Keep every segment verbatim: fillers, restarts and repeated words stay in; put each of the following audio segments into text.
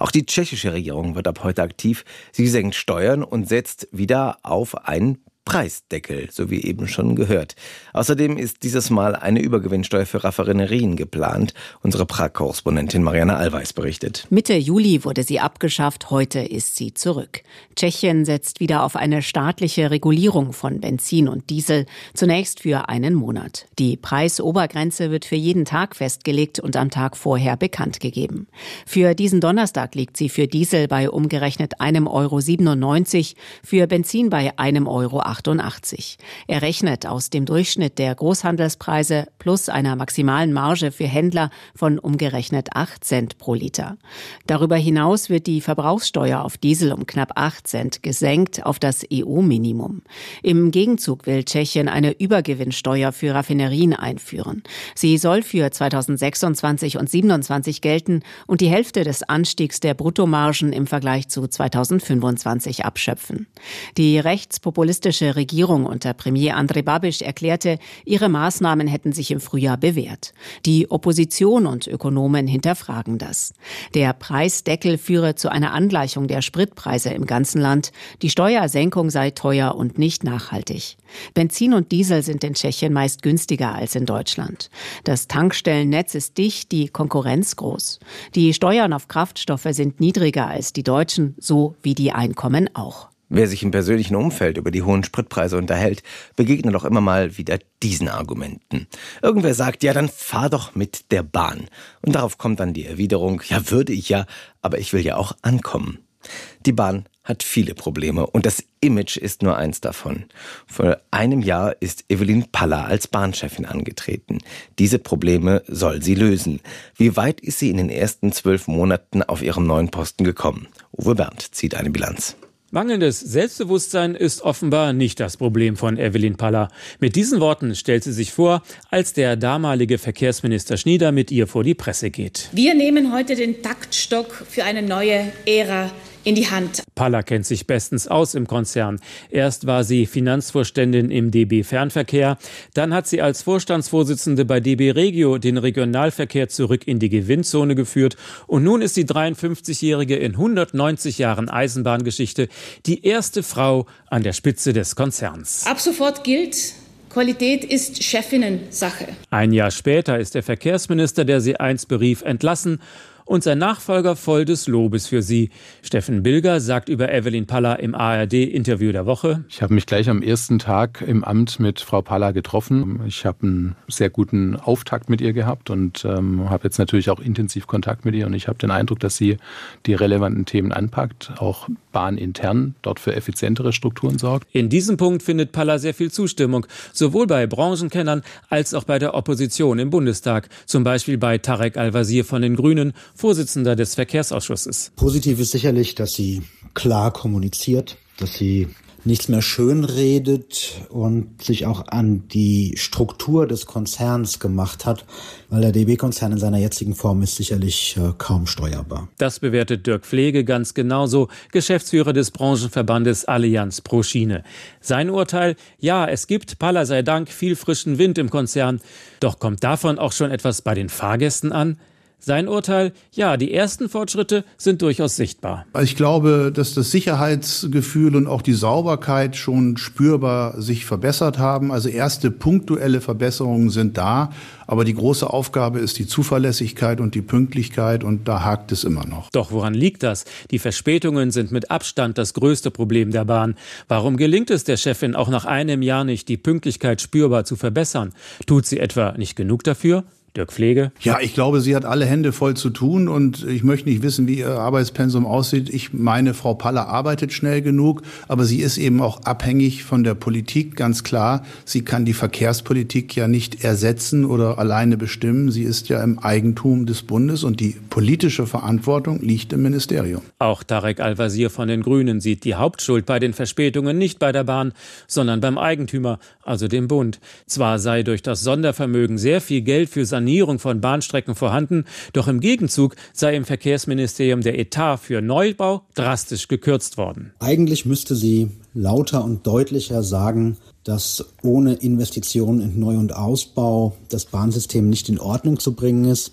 Auch die tschechische Regierung wird ab heute aktiv. Sie senkt Steuern und setzt wieder auf einen Preisdeckel, so wie eben schon gehört. Außerdem ist dieses Mal eine Übergewinnsteuer für Raffinerien geplant. Unsere Prag-Korrespondentin Marianne Allweis berichtet. Mitte Juli wurde sie abgeschafft, heute ist sie zurück. Tschechien setzt wieder auf eine staatliche Regulierung von Benzin und Diesel, zunächst für einen Monat. Die Preisobergrenze wird für jeden Tag festgelegt und am Tag vorher bekannt gegeben. Für diesen Donnerstag liegt sie für Diesel bei umgerechnet einem Euro siebenundneunzig, für Benzin bei einem Euro achtundachtzig. Er rechnet aus dem Durchschnitt der Großhandelspreise plus einer maximalen Marge für Händler von umgerechnet acht Cent pro Liter. Darüber hinaus wird die Verbrauchssteuer auf Diesel um knapp acht Cent gesenkt auf das E U-Minimum. Im Gegenzug will Tschechien eine Übergewinnsteuer für Raffinerien einführen. Sie soll für zweitausendsechsundzwanzig und zweitausendsiebenundzwanzig gelten und die Hälfte des Anstiegs der Bruttomargen im Vergleich zu zweitausendfünfundzwanzig abschöpfen. Die rechtspopulistische Regierung unter Premier Andrej Babiš erklärte, ihre Maßnahmen hätten sich im Frühjahr bewährt. Die Opposition und Ökonomen hinterfragen das. Der Preisdeckel führe zu einer Angleichung der Spritpreise im ganzen Land. Die Steuersenkung sei teuer und nicht nachhaltig. Benzin und Diesel sind in Tschechien meist günstiger als in Deutschland. Das Tankstellennetz ist dicht, die Konkurrenz groß. Die Steuern auf Kraftstoffe sind niedriger als die deutschen, so wie die Einkommen auch. Wer sich im persönlichen Umfeld über die hohen Spritpreise unterhält, begegnet auch immer mal wieder diesen Argumenten. Irgendwer sagt, ja, dann fahr doch mit der Bahn. Und darauf kommt dann die Erwiderung, ja, würde ich ja, aber ich will ja auch ankommen. Die Bahn hat viele Probleme und das Image ist nur eins davon. Vor einem Jahr ist Evelyn Palla als Bahnchefin angetreten. Diese Probleme soll sie lösen. Wie weit ist sie in den ersten zwölf Monaten auf ihrem neuen Posten gekommen? Uwe Berndt zieht eine Bilanz. Mangelndes Selbstbewusstsein ist offenbar nicht das Problem von Evelyn Palla. Mit diesen Worten stellt sie sich vor, als der damalige Verkehrsminister Schnieder mit ihr vor die Presse geht. Wir nehmen heute den Taktstock für eine neue Ära in die Hand. Palla kennt sich bestens aus im Konzern. Erst war sie Finanzvorständin im D B Fernverkehr, dann hat sie als Vorstandsvorsitzende bei D B Regio den Regionalverkehr zurück in die Gewinnzone geführt und nun ist die dreiundfünfzigjährige in hundertneunzig Jahren Eisenbahngeschichte die erste Frau an der Spitze des Konzerns. Ab sofort gilt: Qualität ist Chefinnensache. Ein Jahr später ist der Verkehrsminister, der sie einst berief, entlassen und sein Nachfolger voll des Lobes für sie. Steffen Bilger sagt über Evelyn Palla im A R D-Interview der Woche: Ich habe mich gleich am ersten Tag im Amt mit Frau Palla getroffen. Ich habe einen sehr guten Auftakt mit ihr gehabt und ähm, habe jetzt natürlich auch intensiv Kontakt mit ihr. Und ich habe den Eindruck, dass sie die relevanten Themen anpackt, auch bahnintern dort für effizientere Strukturen sorgt. In diesem Punkt findet Palla sehr viel Zustimmung, sowohl bei Branchenkennern als auch bei der Opposition im Bundestag. Zum Beispiel bei Tarek Al-Wazir von den Grünen, Vorsitzender des Verkehrsausschusses. Positiv ist sicherlich, dass sie klar kommuniziert, dass sie nichts mehr schönredet und sich auch an die Struktur des Konzerns gemacht hat, weil der D B-Konzern in seiner jetzigen Form ist sicherlich äh, kaum steuerbar. Das bewertet Dirk Pflege ganz genauso, Geschäftsführer des Branchenverbandes Allianz pro Schiene. Sein Urteil: Ja, es gibt, Palla sei Dank, viel frischen Wind im Konzern. Doch kommt davon auch schon etwas bei den Fahrgästen an? Sein Urteil: Ja, die ersten Fortschritte sind durchaus sichtbar. Ich glaube, dass das Sicherheitsgefühl und auch die Sauberkeit schon spürbar sich verbessert haben. Also erste punktuelle Verbesserungen sind da. Aber die große Aufgabe ist die Zuverlässigkeit und die Pünktlichkeit und da hakt es immer noch. Doch woran liegt das? Die Verspätungen sind mit Abstand das größte Problem der Bahn. Warum gelingt es der Chefin auch nach einem Jahr nicht, die Pünktlichkeit spürbar zu verbessern? Tut sie etwa nicht genug dafür? Dirk Pflege? Ja, ich glaube, sie hat alle Hände voll zu tun und ich möchte nicht wissen, wie ihr Arbeitspensum aussieht. Ich meine, Frau Palla arbeitet schnell genug, aber sie ist eben auch abhängig von der Politik, ganz klar. Sie kann die Verkehrspolitik ja nicht ersetzen oder alleine bestimmen. Sie ist ja im Eigentum des Bundes und die politische Verantwortung liegt im Ministerium. Auch Tarek Al-Wazir von den Grünen sieht die Hauptschuld bei den Verspätungen nicht bei der Bahn, sondern beim Eigentümer, also dem Bund. Zwar sei durch das Sondervermögen sehr viel Geld für Sanierung von Bahnstrecken vorhanden, doch im Gegenzug sei im Verkehrsministerium der Etat für Neubau drastisch gekürzt worden. Eigentlich müsste sie lauter und deutlicher sagen, dass ohne Investitionen in Neu- und Ausbau das Bahnsystem nicht in Ordnung zu bringen ist.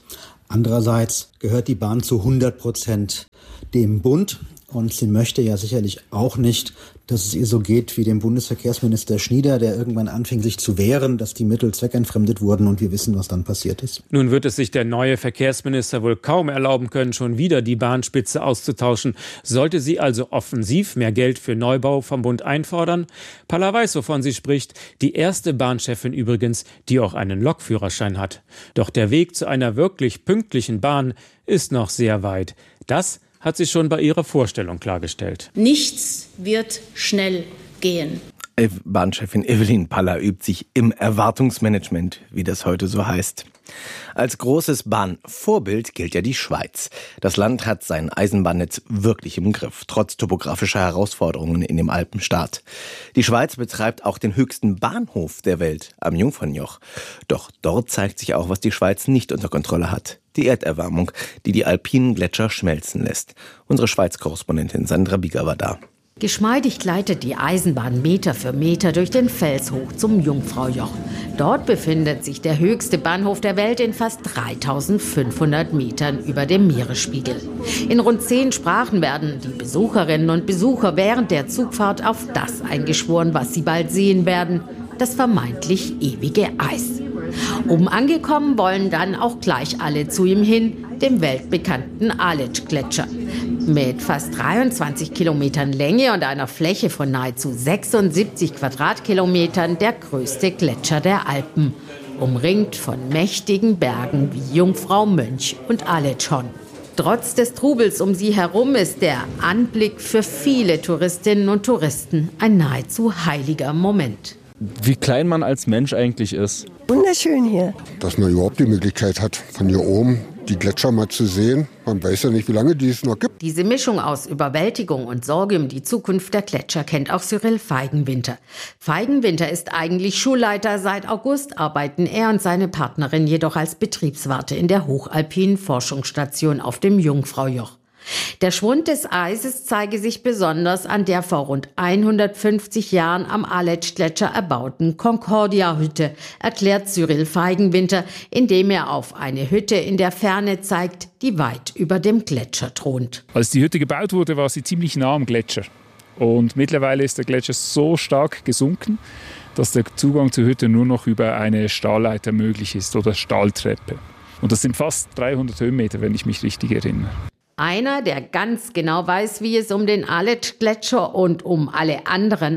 Andererseits gehört die Bahn zu hundert Prozent dem Bund. Und sie möchte ja sicherlich auch nicht, dass es ihr so geht wie dem Bundesverkehrsminister Schnieder, der irgendwann anfing, sich zu wehren, dass die Mittel zweckentfremdet wurden, und wir wissen, was dann passiert ist. Nun wird es sich der neue Verkehrsminister wohl kaum erlauben können, schon wieder die Bahnspitze auszutauschen. Sollte sie also offensiv mehr Geld für Neubau vom Bund einfordern? Palla weiß, wovon sie spricht. Die erste Bahnchefin übrigens, die auch einen Lokführerschein hat. Doch der Weg zu einer wirklich pünktlichen Bahn ist noch sehr weit. Das hat sie schon bei ihrer Vorstellung klargestellt. Nichts wird schnell gehen. Bahnchefin Evelyn Palla übt sich im Erwartungsmanagement, wie das heute so heißt. Als großes Bahnvorbild gilt ja die Schweiz. Das Land hat sein Eisenbahnnetz wirklich im Griff, trotz topografischer Herausforderungen in dem Alpenstaat. Die Schweiz betreibt auch den höchsten Bahnhof der Welt am Jungfernjoch. Doch dort zeigt sich auch, was die Schweiz nicht unter Kontrolle hat. Die Erderwärmung, die die alpinen Gletscher schmelzen lässt. Unsere Schweiz-Korrespondentin Sandra Bieger war da. Geschmeidig gleitet die Eisenbahn Meter für Meter durch den Fels hoch zum Jungfraujoch. Dort befindet sich der höchste Bahnhof der Welt in fast dreitausendfünfhundert Metern über dem Meeresspiegel. In rund zehn Sprachen werden die Besucherinnen und Besucher während der Zugfahrt auf das eingeschworen, was sie bald sehen werden: das vermeintlich ewige Eis. Oben angekommen wollen dann auch gleich alle zu ihm hin, dem weltbekannten Aletsch-Gletscher. Mit fast dreiundzwanzig Kilometern Länge und einer Fläche von nahezu sechsundsiebzig Quadratkilometern der größte Gletscher der Alpen, umringt von mächtigen Bergen wie Jungfrau, Mönch und Aletschhorn. Trotz des Trubels um sie herum ist der Anblick für viele Touristinnen und Touristen ein nahezu heiliger Moment. Wie klein man als Mensch eigentlich ist. Wunderschön hier. Dass man überhaupt die Möglichkeit hat, von hier oben die Gletscher mal zu sehen. Man weiß ja nicht, wie lange die es noch gibt. Diese Mischung aus Überwältigung und Sorge um die Zukunft der Gletscher kennt auch Cyril Feigenwinter. Feigenwinter ist eigentlich Schulleiter. Seit August arbeiten er und seine Partnerin jedoch als Betriebswarte in der hochalpinen Forschungsstation auf dem Jungfraujoch. Der Schwund des Eises zeige sich besonders an der vor rund hundertfünfzig Jahren am Aletsch-Gletscher erbauten Concordia-Hütte, erklärt Cyril Feigenwinter, indem er auf eine Hütte in der Ferne zeigt, die weit über dem Gletscher thront. Als die Hütte gebaut wurde, war sie ziemlich nah am Gletscher. Und mittlerweile ist der Gletscher so stark gesunken, dass der Zugang zur Hütte nur noch über eine Stahlleiter möglich ist oder Stahltreppe. Und das sind fast dreihundert Höhenmeter, wenn ich mich richtig erinnere. Einer, der ganz genau weiß, wie es um den Aletsch-Gletscher und um alle anderen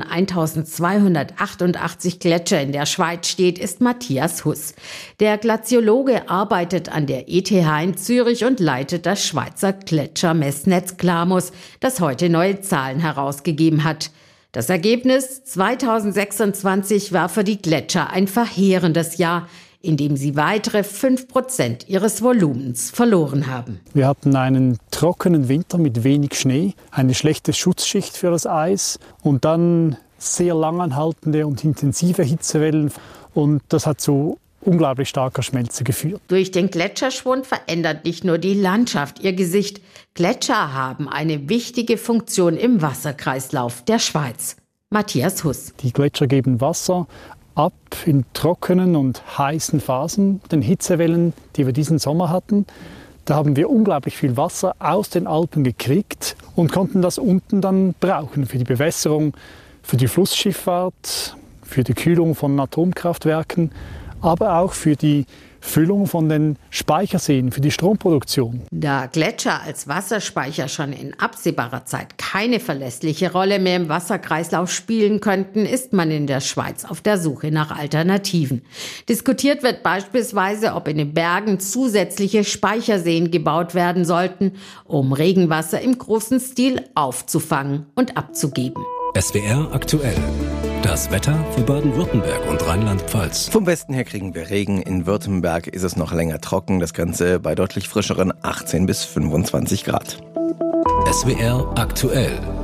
eintausendzweihundertachtundachtzig Gletscher in der Schweiz steht, ist Matthias Huss. Der Glaziologe arbeitet an der E T H in Zürich und leitet das Schweizer Gletschermessnetz Klamus, das heute neue Zahlen herausgegeben hat. Das Ergebnis zweitausendsechsundzwanzig war für die Gletscher ein verheerendes Jahr, in dem sie weitere fünf Prozent ihres Volumens verloren haben. Wir hatten einen trockenen Winter mit wenig Schnee, eine schlechte Schutzschicht für das Eis und dann sehr langanhaltende und intensive Hitzewellen. Und das hat zu unglaublich starker Schmelze geführt. Durch den Gletscherschwund verändert nicht nur die Landschaft ihr Gesicht. Gletscher haben eine wichtige Funktion im Wasserkreislauf der Schweiz. Matthias Huss. Die Gletscher geben Wasser ab in trockenen und heißen Phasen, den Hitzewellen, die wir diesen Sommer hatten. Da haben wir unglaublich viel Wasser aus den Alpen gekriegt und konnten das unten dann brauchen für die Bewässerung, für die Flussschifffahrt, für die Kühlung von Atomkraftwerken, aber auch für die Füllung von den Speicherseen, für die Stromproduktion. Da Gletscher als Wasserspeicher schon in absehbarer Zeit keine verlässliche Rolle mehr im Wasserkreislauf spielen könnten, ist man in der Schweiz auf der Suche nach Alternativen. Diskutiert wird beispielsweise, ob in den Bergen zusätzliche Speicherseen gebaut werden sollten, um Regenwasser im großen Stil aufzufangen und abzugeben. S W R aktuell. Das Wetter für Baden-Württemberg und Rheinland-Pfalz. Vom Westen her kriegen wir Regen. In Württemberg ist es noch länger trocken. Das Ganze bei deutlich frischeren achtzehn bis fünfundzwanzig Grad. S W R aktuell.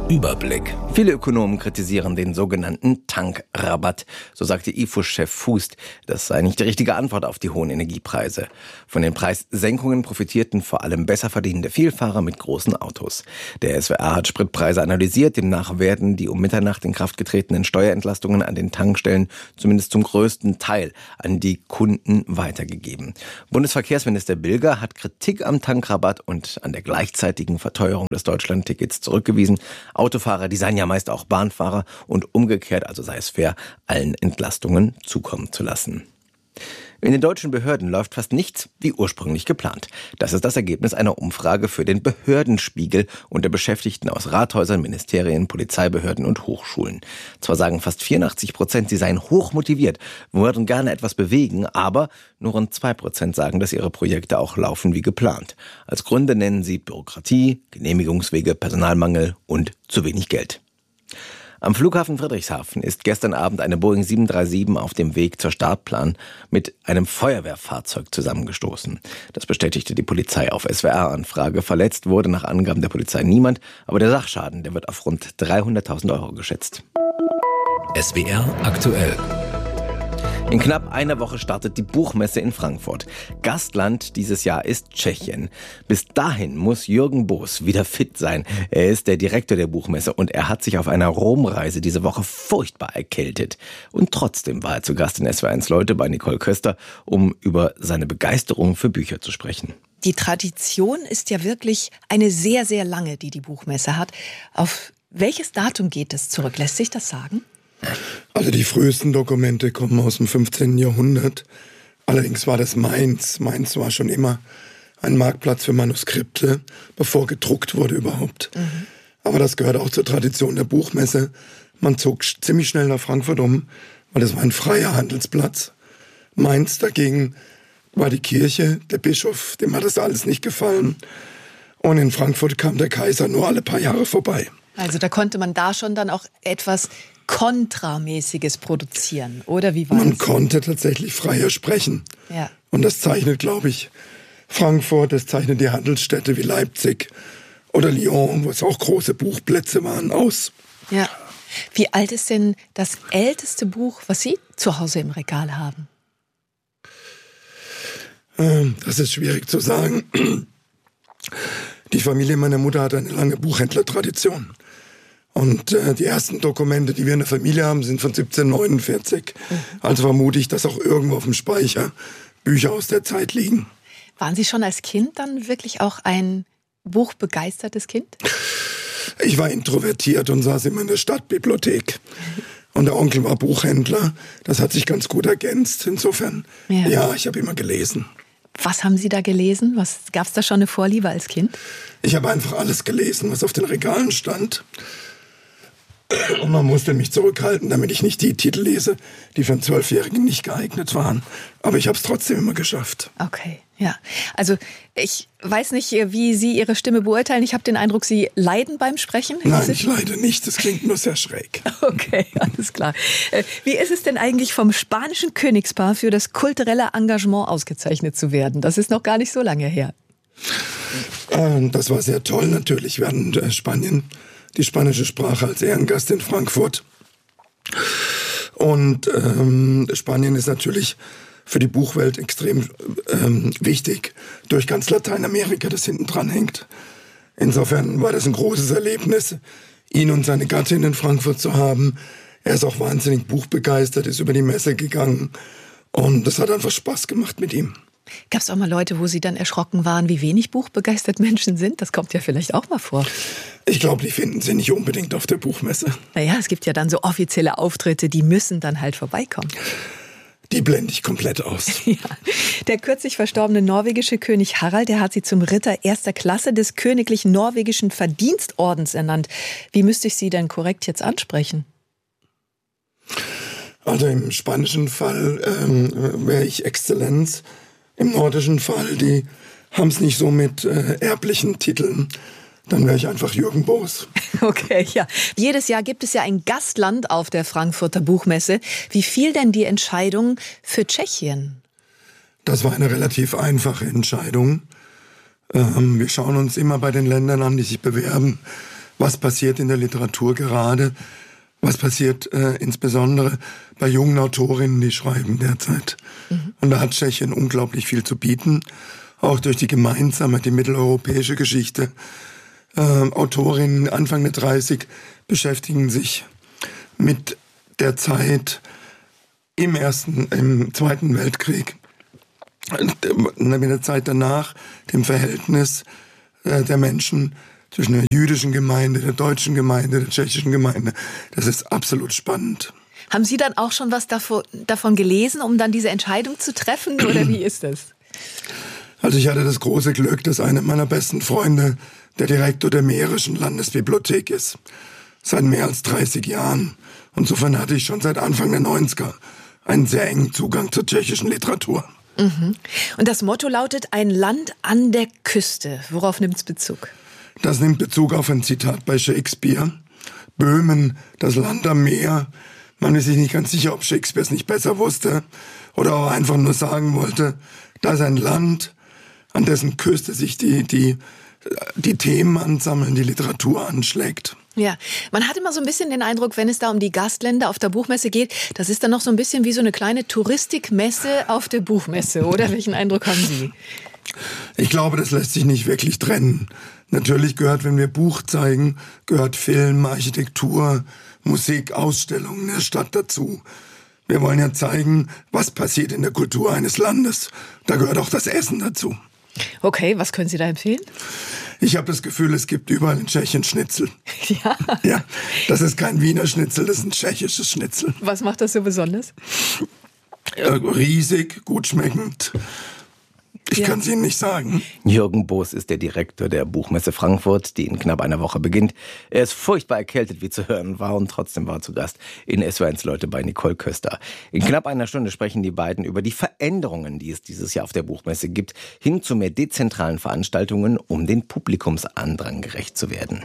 Überblick. Viele Ökonomen kritisieren den sogenannten Tankrabatt. So sagte I F O-Chef Fußt, das sei nicht die richtige Antwort auf die hohen Energiepreise. Von den Preissenkungen profitierten vor allem besser verdienende Vielfahrer mit großen Autos. Der S W R hat Spritpreise analysiert. Demnach werden die um Mitternacht in Kraft getretenen Steuerentlastungen an den Tankstellen zumindest zum größten Teil an die Kunden weitergegeben. Bundesverkehrsminister Bilger hat Kritik am Tankrabatt und an der gleichzeitigen Verteuerung des Deutschlandtickets zurückgewiesen. Autofahrer, die seien ja meist auch Bahnfahrer und umgekehrt, also sei es fair, allen Entlastungen zukommen zu lassen. In den deutschen Behörden läuft fast nichts wie ursprünglich geplant. Das ist das Ergebnis einer Umfrage für den Behördenspiegel unter Beschäftigten aus Rathäusern, Ministerien, Polizeibehörden und Hochschulen. Zwar sagen fast vierundachtzig Prozent, sie seien hoch motiviert, würden gerne etwas bewegen, aber nur rund zwei Prozent sagen, dass ihre Projekte auch laufen wie geplant. Als Gründe nennen sie Bürokratie, Genehmigungswege, Personalmangel und zu wenig Geld. Am Flughafen Friedrichshafen ist gestern Abend eine Boeing sieben drei sieben auf dem Weg zur Startplan mit einem Feuerwehrfahrzeug zusammengestoßen. Das bestätigte die Polizei auf S W R-Anfrage. Verletzt wurde nach Angaben der Polizei niemand, aber der Sachschaden, der wird auf rund dreihunderttausend Euro geschätzt. S W R aktuell. In knapp einer Woche startet die Buchmesse in Frankfurt. Gastland dieses Jahr ist Tschechien. Bis dahin muss Jürgen Boos wieder fit sein. Er ist der Direktor der Buchmesse und er hat sich auf einer Romreise diese Woche furchtbar erkältet. Und trotzdem war er zu Gast in S W R eins Leute bei Nicole Köster, um über seine Begeisterung für Bücher zu sprechen. Die Tradition ist ja wirklich eine sehr, sehr lange, die die Buchmesse hat. Auf welches Datum geht es zurück? Lässt sich das sagen? Also die frühesten Dokumente kommen aus dem fünfzehnten Jahrhundert. Allerdings war das Mainz. Mainz war schon immer ein Marktplatz für Manuskripte, bevor gedruckt wurde überhaupt. Mhm. Aber das gehört auch zur Tradition der Buchmesse. Man zog ziemlich schnell nach Frankfurt um, weil es war ein freier Handelsplatz. Mainz dagegen war die Kirche, der Bischof, dem hat das alles nicht gefallen. Und in Frankfurt kam der Kaiser nur alle paar Jahre vorbei. Also da konnte man da schon dann auch etwas Kontramäßiges produzieren, oder wie war Man das? konnte tatsächlich freier sprechen. Ja. Und das zeichnet, glaube ich, Frankfurt, das zeichnet die Handelsstädte wie Leipzig oder Lyon, wo es auch große Buchplätze waren, aus. Ja. Wie alt ist denn das älteste Buch, was Sie zu Hause im Regal haben? Das ist schwierig zu sagen. Die Familie meiner Mutter hat eine lange Buchhändlertradition. Und äh, die ersten Dokumente, die wir in der Familie haben, sind von siebzehnhundertneunundvierzig. Mhm. Also vermute ich, dass auch irgendwo auf dem Speicher Bücher aus der Zeit liegen. Waren Sie schon als Kind dann wirklich auch ein buchbegeistertes Kind? Ich war introvertiert und saß immer in der Stadtbibliothek. Und der Onkel war Buchhändler. Das hat sich ganz gut ergänzt. Insofern, ja, ja ich habe immer gelesen. Was haben Sie da gelesen? Was, gab's da schon eine Vorliebe als Kind? Ich habe einfach alles gelesen, was auf den Regalen stand. Und man musste mich zurückhalten, damit ich nicht die Titel lese, die für einen Zwölfjährigen nicht geeignet waren. Aber ich habe es trotzdem immer geschafft. Okay, ja. Also ich weiß nicht, wie Sie Ihre Stimme beurteilen. Ich habe den Eindruck, Sie leiden beim Sprechen. Nein, ich leide nicht. Das klingt nur sehr schräg. Okay, alles klar. Wie ist es denn eigentlich, vom spanischen Königspaar für das kulturelle Engagement ausgezeichnet zu werden? Das ist noch gar nicht so lange her. Das war sehr toll natürlich. Wir hatten Spanien, die spanische Sprache als Ehrengast in Frankfurt. Und ähm, Spanien ist natürlich für die Buchwelt extrem ähm, wichtig, durch ganz Lateinamerika, das hinten dran hängt. Insofern war das ein großes Erlebnis, ihn und seine Gattin in Frankfurt zu haben. Er ist auch wahnsinnig buchbegeistert, ist über die Messe gegangen und das hat einfach Spaß gemacht mit ihm. Gab es auch mal Leute, wo Sie dann erschrocken waren, wie wenig buchbegeistert Menschen sind? Das kommt ja vielleicht auch mal vor. Ich glaube, die finden Sie nicht unbedingt auf der Buchmesse. Naja, es gibt ja dann so offizielle Auftritte, die müssen dann halt vorbeikommen. Die blende ich komplett aus. Ja. Der kürzlich verstorbene norwegische König Harald, der hat Sie zum Ritter erster Klasse des Königlichen Norwegischen Verdienstordens ernannt. Wie müsste ich Sie denn korrekt jetzt ansprechen? Also im spanischen Fall ähm, wäre ich Exzellenz. Im nordischen Fall, die haben es nicht so mit äh, erblichen Titeln. Dann wäre ich einfach Jürgen Boos. Okay, ja. Jedes Jahr gibt es ja ein Gastland auf der Frankfurter Buchmesse. Wie fiel denn die Entscheidung für Tschechien? Das war eine relativ einfache Entscheidung. Ähm, wir schauen uns immer bei den Ländern an, die sich bewerben, was passiert in der Literatur gerade, was passiert äh, insbesondere bei jungen Autorinnen, die schreiben derzeit. Mhm. Und da hat Tschechien unglaublich viel zu bieten, auch durch die gemeinsame, die mitteleuropäische Geschichte. Äh, Autorinnen Anfang der dreißig beschäftigen sich mit der Zeit im ersten, im Zweiten Weltkrieg, mit der Zeit danach, dem Verhältnis äh, der Menschen zwischen der jüdischen Gemeinde, der deutschen Gemeinde, der tschechischen Gemeinde. Das ist absolut spannend. Haben Sie dann auch schon was davon, davon gelesen, um dann diese Entscheidung zu treffen, oder wie ist das? Also ich hatte das große Glück, dass einer meiner besten Freunde der Direktor der Mährischen Landesbibliothek ist. Seit mehr als dreißig Jahren. Insofern hatte ich schon seit Anfang der neunziger einen sehr engen Zugang zur tschechischen Literatur. Mhm. Und das Motto lautet, ein Land an der Küste. Worauf nimmt es Bezug? Das nimmt Bezug auf ein Zitat bei Shakespeare. Böhmen, das Land am Meer. Man ist sich nicht ganz sicher, ob Shakespeare es nicht besser wusste oder auch einfach nur sagen wollte, da ist ein Land, an dessen Küste sich die, die, die Themen ansammeln, die Literatur anschlägt. Ja, man hat immer so ein bisschen den Eindruck, wenn es da um die Gastländer auf der Buchmesse geht, das ist dann noch so ein bisschen wie so eine kleine Touristikmesse auf der Buchmesse, oder? Welchen Eindruck haben Sie? Ich glaube, das lässt sich nicht wirklich trennen. Natürlich gehört, wenn wir Buch zeigen, gehört Film, Architektur, Musik, Ausstellungen der Stadt dazu. Wir wollen ja zeigen, was passiert in der Kultur eines Landes. Da gehört auch das Essen dazu. Okay, was können Sie da empfehlen? Ich habe das Gefühl, es gibt überall in Tschechien Schnitzel. Ja. Ja, das ist kein Wiener Schnitzel, das ist ein tschechisches Schnitzel. Was macht das so besonders? Äh, riesig, gut schmeckend. Ich ja. kann es Ihnen nicht sagen. Jürgen Boos ist der Direktor der Buchmesse Frankfurt, die in knapp einer Woche beginnt. Er ist furchtbar erkältet, wie zu hören war, und trotzdem war er zu Gast in S W R eins Leute bei Nicole Köster. In knapp einer Stunde sprechen die beiden über die Veränderungen, die es dieses Jahr auf der Buchmesse gibt, hin zu mehr dezentralen Veranstaltungen, um den Publikumsandrang gerecht zu werden.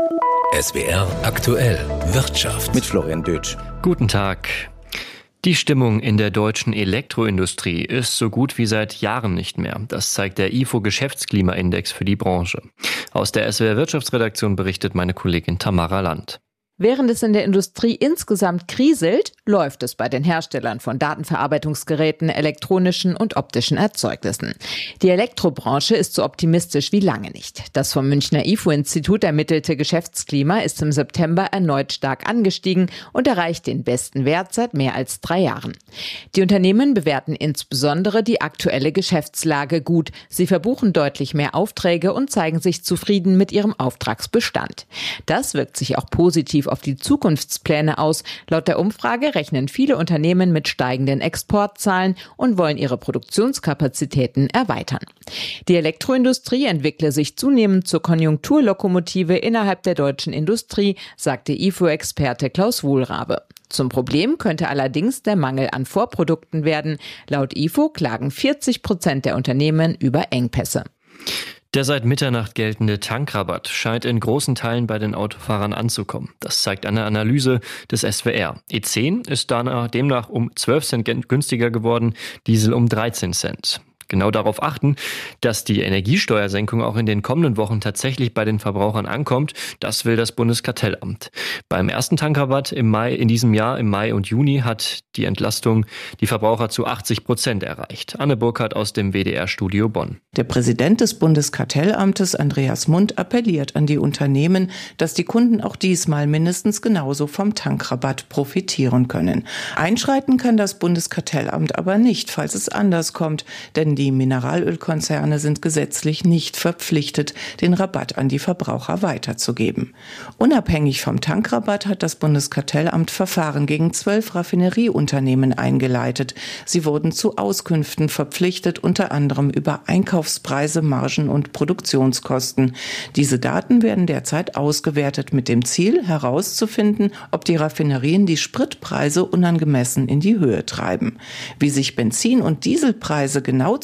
S W R aktuell Wirtschaft mit Florian Dötsch. Guten Tag. Die Stimmung in der deutschen Elektroindustrie ist so gut wie seit Jahren nicht mehr. Das zeigt der I F O-Geschäftsklimaindex für die Branche. Aus der S W R Wirtschaftsredaktion berichtet meine Kollegin Tamara Land. Während es in der Industrie insgesamt kriselt, läuft es bei den Herstellern von Datenverarbeitungsgeräten, elektronischen und optischen Erzeugnissen. Die Elektrobranche ist so optimistisch wie lange nicht. Das vom Münchner I F O-Institut ermittelte Geschäftsklima ist im September erneut stark angestiegen und erreicht den besten Wert seit mehr als drei Jahren. Die Unternehmen bewerten insbesondere die aktuelle Geschäftslage gut. Sie verbuchen deutlich mehr Aufträge und zeigen sich zufrieden mit ihrem Auftragsbestand. Das wirkt sich auch positiv auf die Zukunftspläne aus. Laut der Umfrage rechnen viele Unternehmen mit steigenden Exportzahlen und wollen ihre Produktionskapazitäten erweitern. Die Elektroindustrie entwickle sich zunehmend zur Konjunkturlokomotive innerhalb der deutschen Industrie, sagte I F O-Experte Klaus Wohlrabe. Zum Problem könnte allerdings der Mangel an Vorprodukten werden. Laut I F O klagen vierzig Prozent der Unternehmen über Engpässe. Der seit Mitternacht geltende Tankrabatt scheint in großen Teilen bei den Autofahrern anzukommen. Das zeigt eine Analyse des S W R. E zehn ist demnach um zwölf Cent günstiger geworden, Diesel um dreizehn Cent. Genau darauf achten, dass die Energiesteuersenkung auch in den kommenden Wochen tatsächlich bei den Verbrauchern ankommt, das will das Bundeskartellamt. Beim ersten Tankrabatt im Mai, in diesem Jahr, im Mai und Juni, hat die Entlastung die Verbraucher zu achtzig Prozent erreicht. Anne Burkhardt aus dem W D R-Studio Bonn. Der Präsident des Bundeskartellamtes, Andreas Mund, appelliert an die Unternehmen, dass die Kunden auch diesmal mindestens genauso vom Tankrabatt profitieren können. Einschreiten kann das Bundeskartellamt aber nicht, falls es anders kommt, denn die Mineralölkonzerne sind gesetzlich nicht verpflichtet, den Rabatt an die Verbraucher weiterzugeben. Unabhängig vom Tankrabatt hat das Bundeskartellamt Verfahren gegen zwölf Raffinerieunternehmen eingeleitet. Sie wurden zu Auskünften verpflichtet, unter anderem über Einkaufspreise, Margen und Produktionskosten. Diese Daten werden derzeit ausgewertet mit dem Ziel, herauszufinden, ob die Raffinerien die Spritpreise unangemessen in die Höhe treiben. Wie sich Benzin- und Dieselpreise genau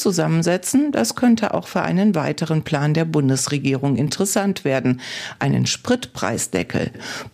zusammensetzen, das könnte auch für einen weiteren Plan der Bundesregierung interessant werden. Einen Spritpreisdeckel.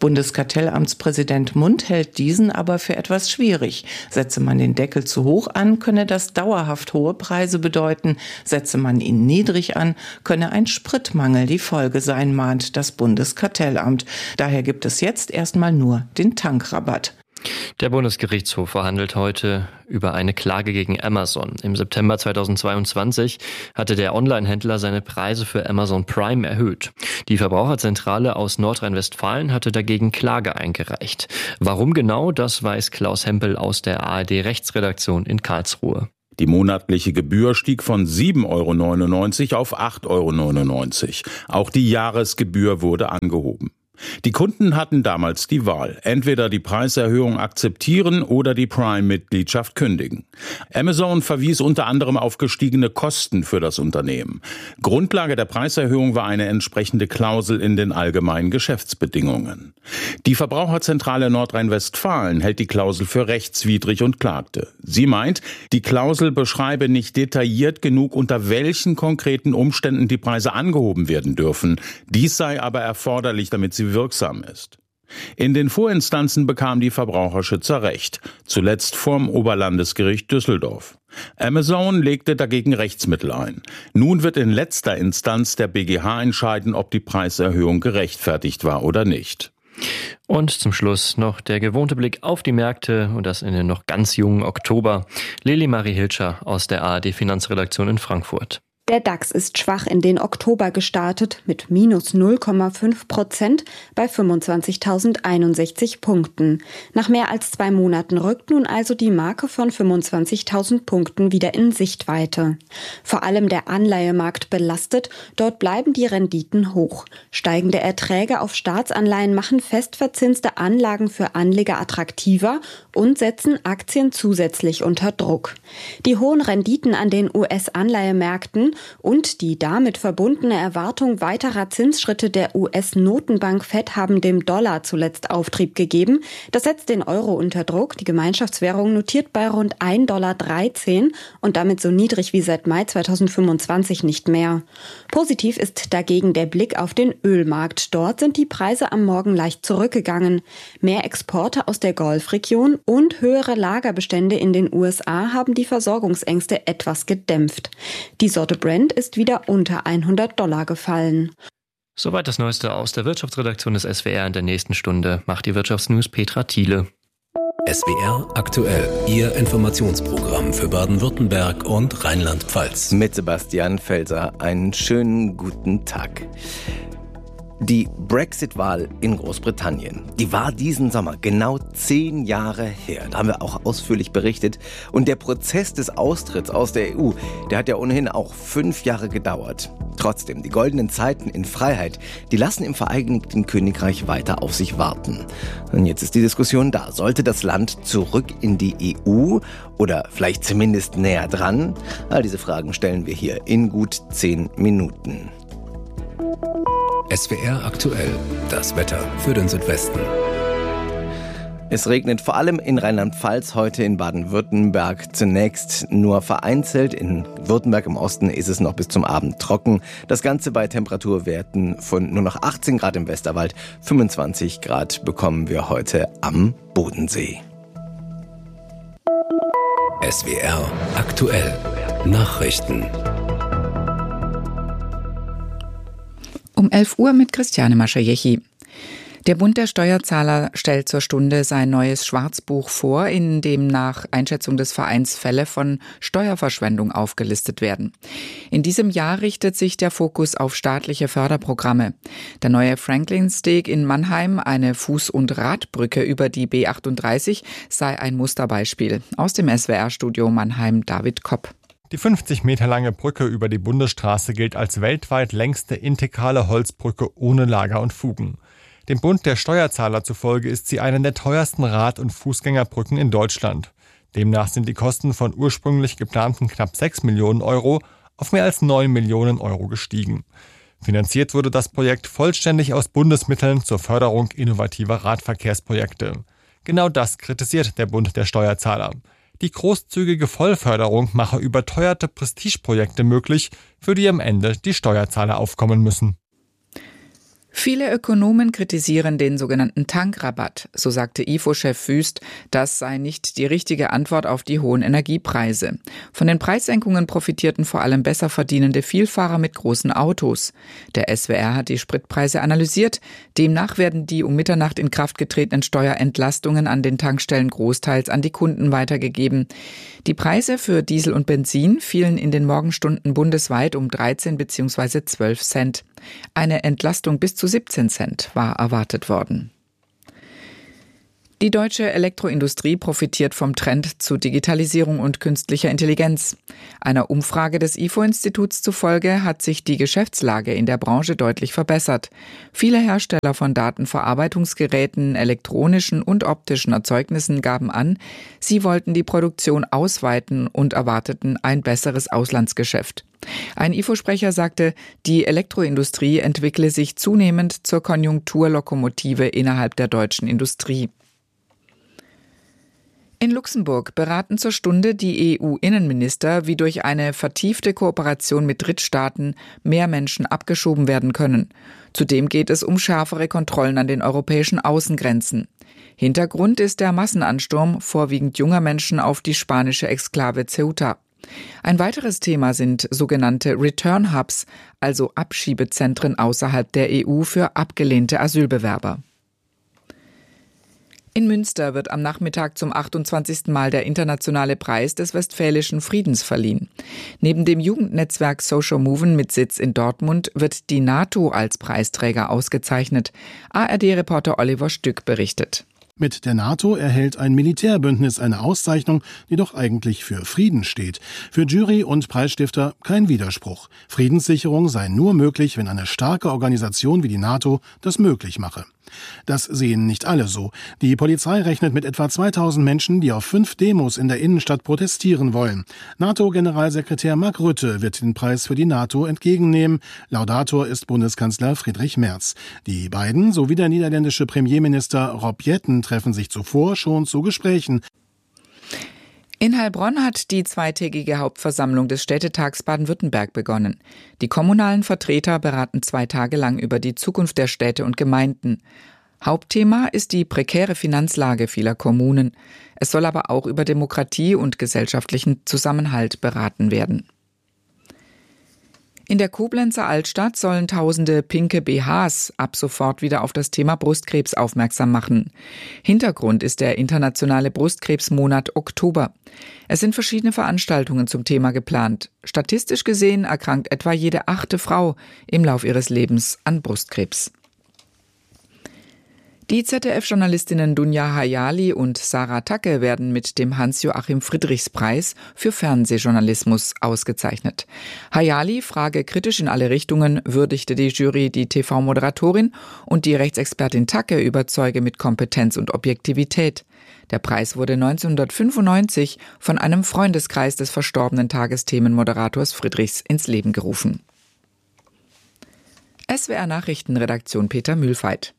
Bundeskartellamtspräsident Mund hält diesen aber für etwas schwierig. Setze man den Deckel zu hoch an, könne das dauerhaft hohe Preise bedeuten. Setze man ihn niedrig an, könne ein Spritmangel die Folge sein, mahnt das Bundeskartellamt. Daher gibt es jetzt erstmal nur den Tankrabatt. Der Bundesgerichtshof verhandelt heute über eine Klage gegen Amazon. Im September zweitausendzweiundzwanzig hatte der Onlinehändler seine Preise für Amazon Prime erhöht. Die Verbraucherzentrale aus Nordrhein-Westfalen hatte dagegen Klage eingereicht. Warum genau, das weiß Klaus Hempel aus der A R D-Rechtsredaktion in Karlsruhe. Die monatliche Gebühr stieg von sieben Euro neunundneunzig auf acht Euro neunundneunzig. Auch die Jahresgebühr wurde angehoben. Die Kunden hatten damals die Wahl, entweder die Preiserhöhung akzeptieren oder die Prime-Mitgliedschaft kündigen. Amazon verwies unter anderem auf gestiegene Kosten für das Unternehmen. Grundlage der Preiserhöhung war eine entsprechende Klausel in den allgemeinen Geschäftsbedingungen. Die Verbraucherzentrale Nordrhein-Westfalen hält die Klausel für rechtswidrig und klagte. Sie meint, die Klausel beschreibe nicht detailliert genug, unter welchen konkreten Umständen die Preise angehoben werden dürfen. Dies sei aber erforderlich, damit sie wirksam ist. In den Vorinstanzen bekam die Verbraucherschützer Recht, zuletzt vorm Oberlandesgericht Düsseldorf. Amazon legte dagegen Rechtsmittel ein. Nun wird in letzter Instanz der B G H entscheiden, ob die Preiserhöhung gerechtfertigt war oder nicht. Und zum Schluss noch der gewohnte Blick auf die Märkte und das in den noch ganz jungen Oktober. Lili Marie Hilscher aus der A R D-Finanzredaktion in Frankfurt. Der DAX ist schwach in den Oktober gestartet mit minus null Komma fünf Prozent bei fünfundzwanzigtausendeinundsechzig Punkten. Nach mehr als zwei Monaten rückt nun also die Marke von fünfundzwanzigtausend Punkten wieder in Sichtweite. Vor allem der Anleihemarkt belastet, dort bleiben die Renditen hoch. Steigende Erträge auf Staatsanleihen machen festverzinste Anlagen für Anleger attraktiver und setzen Aktien zusätzlich unter Druck. Die hohen Renditen an den U S-Anleihemärkten und die damit verbundene Erwartung weiterer Zinsschritte der U S-Notenbank Fed haben dem Dollar zuletzt Auftrieb gegeben. Das setzt den Euro unter Druck. Die Gemeinschaftswährung notiert bei rund ein Komma dreizehn Dollar und damit so niedrig wie seit Mai zweitausendfünfundzwanzig nicht mehr. Positiv ist dagegen der Blick auf den Ölmarkt. Dort sind die Preise am Morgen leicht zurückgegangen. Mehr Exporte aus der Golfregion und höhere Lagerbestände in den U S A haben die Versorgungsängste etwas gedämpft. Die Sorte Brent ist wieder unter hundert Dollar gefallen. Soweit das Neueste aus der Wirtschaftsredaktion des S W R. In der nächsten Stunde macht die Wirtschaftsnews Petra Thiele. S W R aktuell, Ihr Informationsprogramm für Baden-Württemberg und Rheinland-Pfalz. Mit Sebastian Felser. Einen schönen guten Tag. Die Brexit-Wahl in Großbritannien, die war diesen Sommer genau zehn Jahre her. Da haben wir auch ausführlich berichtet. Und der Prozess des Austritts aus der E U, der hat ja ohnehin auch fünf Jahre gedauert. Trotzdem, die goldenen Zeiten in Freiheit, die lassen im Vereinigten Königreich weiter auf sich warten. Und jetzt ist die Diskussion da. Sollte das Land zurück in die E U oder vielleicht zumindest näher dran? All diese Fragen stellen wir hier in gut zehn Minuten. S W R aktuell, das Wetter für den Südwesten. Es regnet vor allem in Rheinland-Pfalz, heute in Baden-Württemberg zunächst nur vereinzelt. In Württemberg im Osten ist es noch bis zum Abend trocken. Das Ganze bei Temperaturwerten von nur noch achtzehn Grad im Westerwald. fünfundzwanzig Grad bekommen wir heute am Bodensee. S W R aktuell, Nachrichten. Um elf Uhr mit Christiane Mascher-Jechi. Der Bund der Steuerzahler stellt zur Stunde sein neues Schwarzbuch vor, in dem nach Einschätzung des Vereins Fälle von Steuerverschwendung aufgelistet werden. In diesem Jahr richtet sich der Fokus auf staatliche Förderprogramme. Der neue Franklin-Steg in Mannheim, eine Fuß- und Radbrücke über die B achtunddreißig, sei ein Musterbeispiel. Aus dem S W R-Studio Mannheim David Kopp. Die fünfzig Meter lange Brücke über die Bundesstraße gilt als weltweit längste integrale Holzbrücke ohne Lager und Fugen. Dem Bund der Steuerzahler zufolge ist sie eine der teuersten Rad- und Fußgängerbrücken in Deutschland. Demnach sind die Kosten von ursprünglich geplanten knapp sechs Millionen Euro auf mehr als neun Millionen Euro gestiegen. Finanziert wurde das Projekt vollständig aus Bundesmitteln zur Förderung innovativer Radverkehrsprojekte. Genau das kritisiert der Bund der Steuerzahler. Die großzügige Vollförderung mache überteuerte Prestigeprojekte möglich, für die am Ende die Steuerzahler aufkommen müssen. Viele Ökonomen kritisieren den sogenannten Tankrabatt, so sagte I F O-Chef Wüst, das sei nicht die richtige Antwort auf die hohen Energiepreise. Von den Preissenkungen profitierten vor allem besser verdienende Vielfahrer mit großen Autos. Der S W R hat die Spritpreise analysiert. Demnach werden die um Mitternacht in Kraft getretenen Steuerentlastungen an den Tankstellen großteils an die Kunden weitergegeben. Die Preise für Diesel und Benzin fielen in den Morgenstunden bundesweit um dreizehn bzw. zwölf Cent. Eine Entlastung bis zu siebzehn Cent war erwartet worden. Die deutsche Elektroindustrie profitiert vom Trend zu Digitalisierung und künstlicher Intelligenz. Einer Umfrage des I F O-Instituts zufolge hat sich die Geschäftslage in der Branche deutlich verbessert. Viele Hersteller von Datenverarbeitungsgeräten, elektronischen und optischen Erzeugnissen gaben an, sie wollten die Produktion ausweiten und erwarteten ein besseres Auslandsgeschäft. Ein I F O-Sprecher sagte, die Elektroindustrie entwickle sich zunehmend zur Konjunkturlokomotive innerhalb der deutschen Industrie. In Luxemburg beraten zur Stunde die E U-Innenminister, wie durch eine vertiefte Kooperation mit Drittstaaten mehr Menschen abgeschoben werden können. Zudem geht es um schärfere Kontrollen an den europäischen Außengrenzen. Hintergrund ist der Massenansturm vorwiegend junger Menschen auf die spanische Exklave Ceuta. Ein weiteres Thema sind sogenannte Return Hubs, also Abschiebezentren außerhalb der E U für abgelehnte Asylbewerber. In Münster wird am Nachmittag zum achtundzwanzigsten Mal der internationale Preis des Westfälischen Friedens verliehen. Neben dem Jugendnetzwerk Social Moven mit Sitz in Dortmund wird die NATO als Preisträger ausgezeichnet. A R D-Reporter Oliver Stück berichtet. Mit der NATO erhält ein Militärbündnis eine Auszeichnung, die doch eigentlich für Frieden steht. Für Jury und Preisstifter kein Widerspruch. Friedenssicherung sei nur möglich, wenn eine starke Organisation wie die NATO das möglich mache. Das sehen nicht alle so. Die Polizei rechnet mit etwa zweitausend Menschen, die auf fünf Demos in der Innenstadt protestieren wollen. NATO-Generalsekretär Mark Rutte wird den Preis für die NATO entgegennehmen. Laudator ist Bundeskanzler Friedrich Merz. Die beiden sowie der niederländische Premierminister Rob Jetten treffen sich zuvor schon zu Gesprächen. In Heilbronn hat die zweitägige Hauptversammlung des Städtetags Baden-Württemberg begonnen. Die kommunalen Vertreter beraten zwei Tage lang über die Zukunft der Städte und Gemeinden. Hauptthema ist die prekäre Finanzlage vieler Kommunen. Es soll aber auch über Demokratie und gesellschaftlichen Zusammenhalt beraten werden. In der Koblenzer Altstadt sollen tausende pinke B Hs ab sofort wieder auf das Thema Brustkrebs aufmerksam machen. Hintergrund ist der internationale Brustkrebsmonat Oktober. Es sind verschiedene Veranstaltungen zum Thema geplant. Statistisch gesehen erkrankt etwa jede achte Frau im Lauf ihres Lebens an Brustkrebs. Die Z D F-Journalistinnen Dunja Hayali und Sarah Tacke werden mit dem Hans-Joachim-Friedrichs-Preis für Fernsehjournalismus ausgezeichnet. Hayali frage kritisch in alle Richtungen, würdigte die Jury die T V-Moderatorin und die Rechtsexpertin Tacke überzeuge mit Kompetenz und Objektivität. Der Preis wurde neunzehnhundertfünfundneunzig von einem Freundeskreis des verstorbenen Tagesthemenmoderators Friedrichs ins Leben gerufen. S W R-Nachrichtenredaktion Peter Mühlfeit.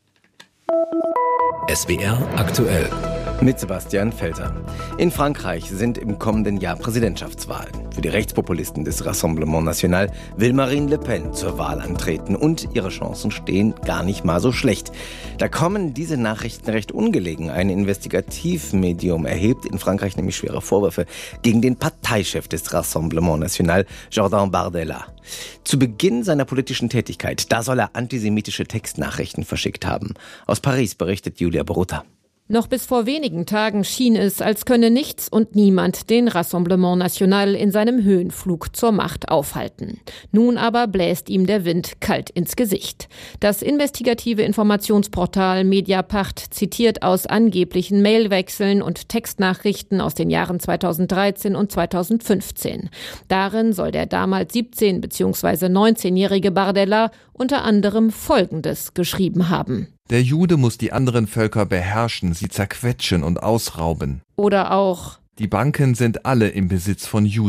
S W R aktuell. Mit Sebastian Felter. In Frankreich sind im kommenden Jahr Präsidentschaftswahlen. Für die Rechtspopulisten des Rassemblement National will Marine Le Pen zur Wahl antreten und ihre Chancen stehen gar nicht mal so schlecht. Da kommen diese Nachrichten recht ungelegen. Ein Investigativmedium erhebt in Frankreich nämlich schwere Vorwürfe gegen den Parteichef des Rassemblement National, Jordan Bardella. Zu Beginn seiner politischen Tätigkeit, da soll er antisemitische Textnachrichten verschickt haben. Aus Paris berichtet Julia Borutta. Noch bis vor wenigen Tagen schien es, als könne nichts und niemand den Rassemblement National in seinem Höhenflug zur Macht aufhalten. Nun aber bläst ihm der Wind kalt ins Gesicht. Das investigative Informationsportal Mediapart zitiert aus angeblichen Mailwechseln und Textnachrichten aus den Jahren zweitausenddreizehn und zweitausendfünfzehn. Darin soll der damals siebzehn- bzw. neunzehnjährige Bardella unter anderem Folgendes geschrieben haben. Der Jude muss die anderen Völker beherrschen, sie zerquetschen und ausrauben. Oder auch: Die Banken sind alle im Besitz von Juden.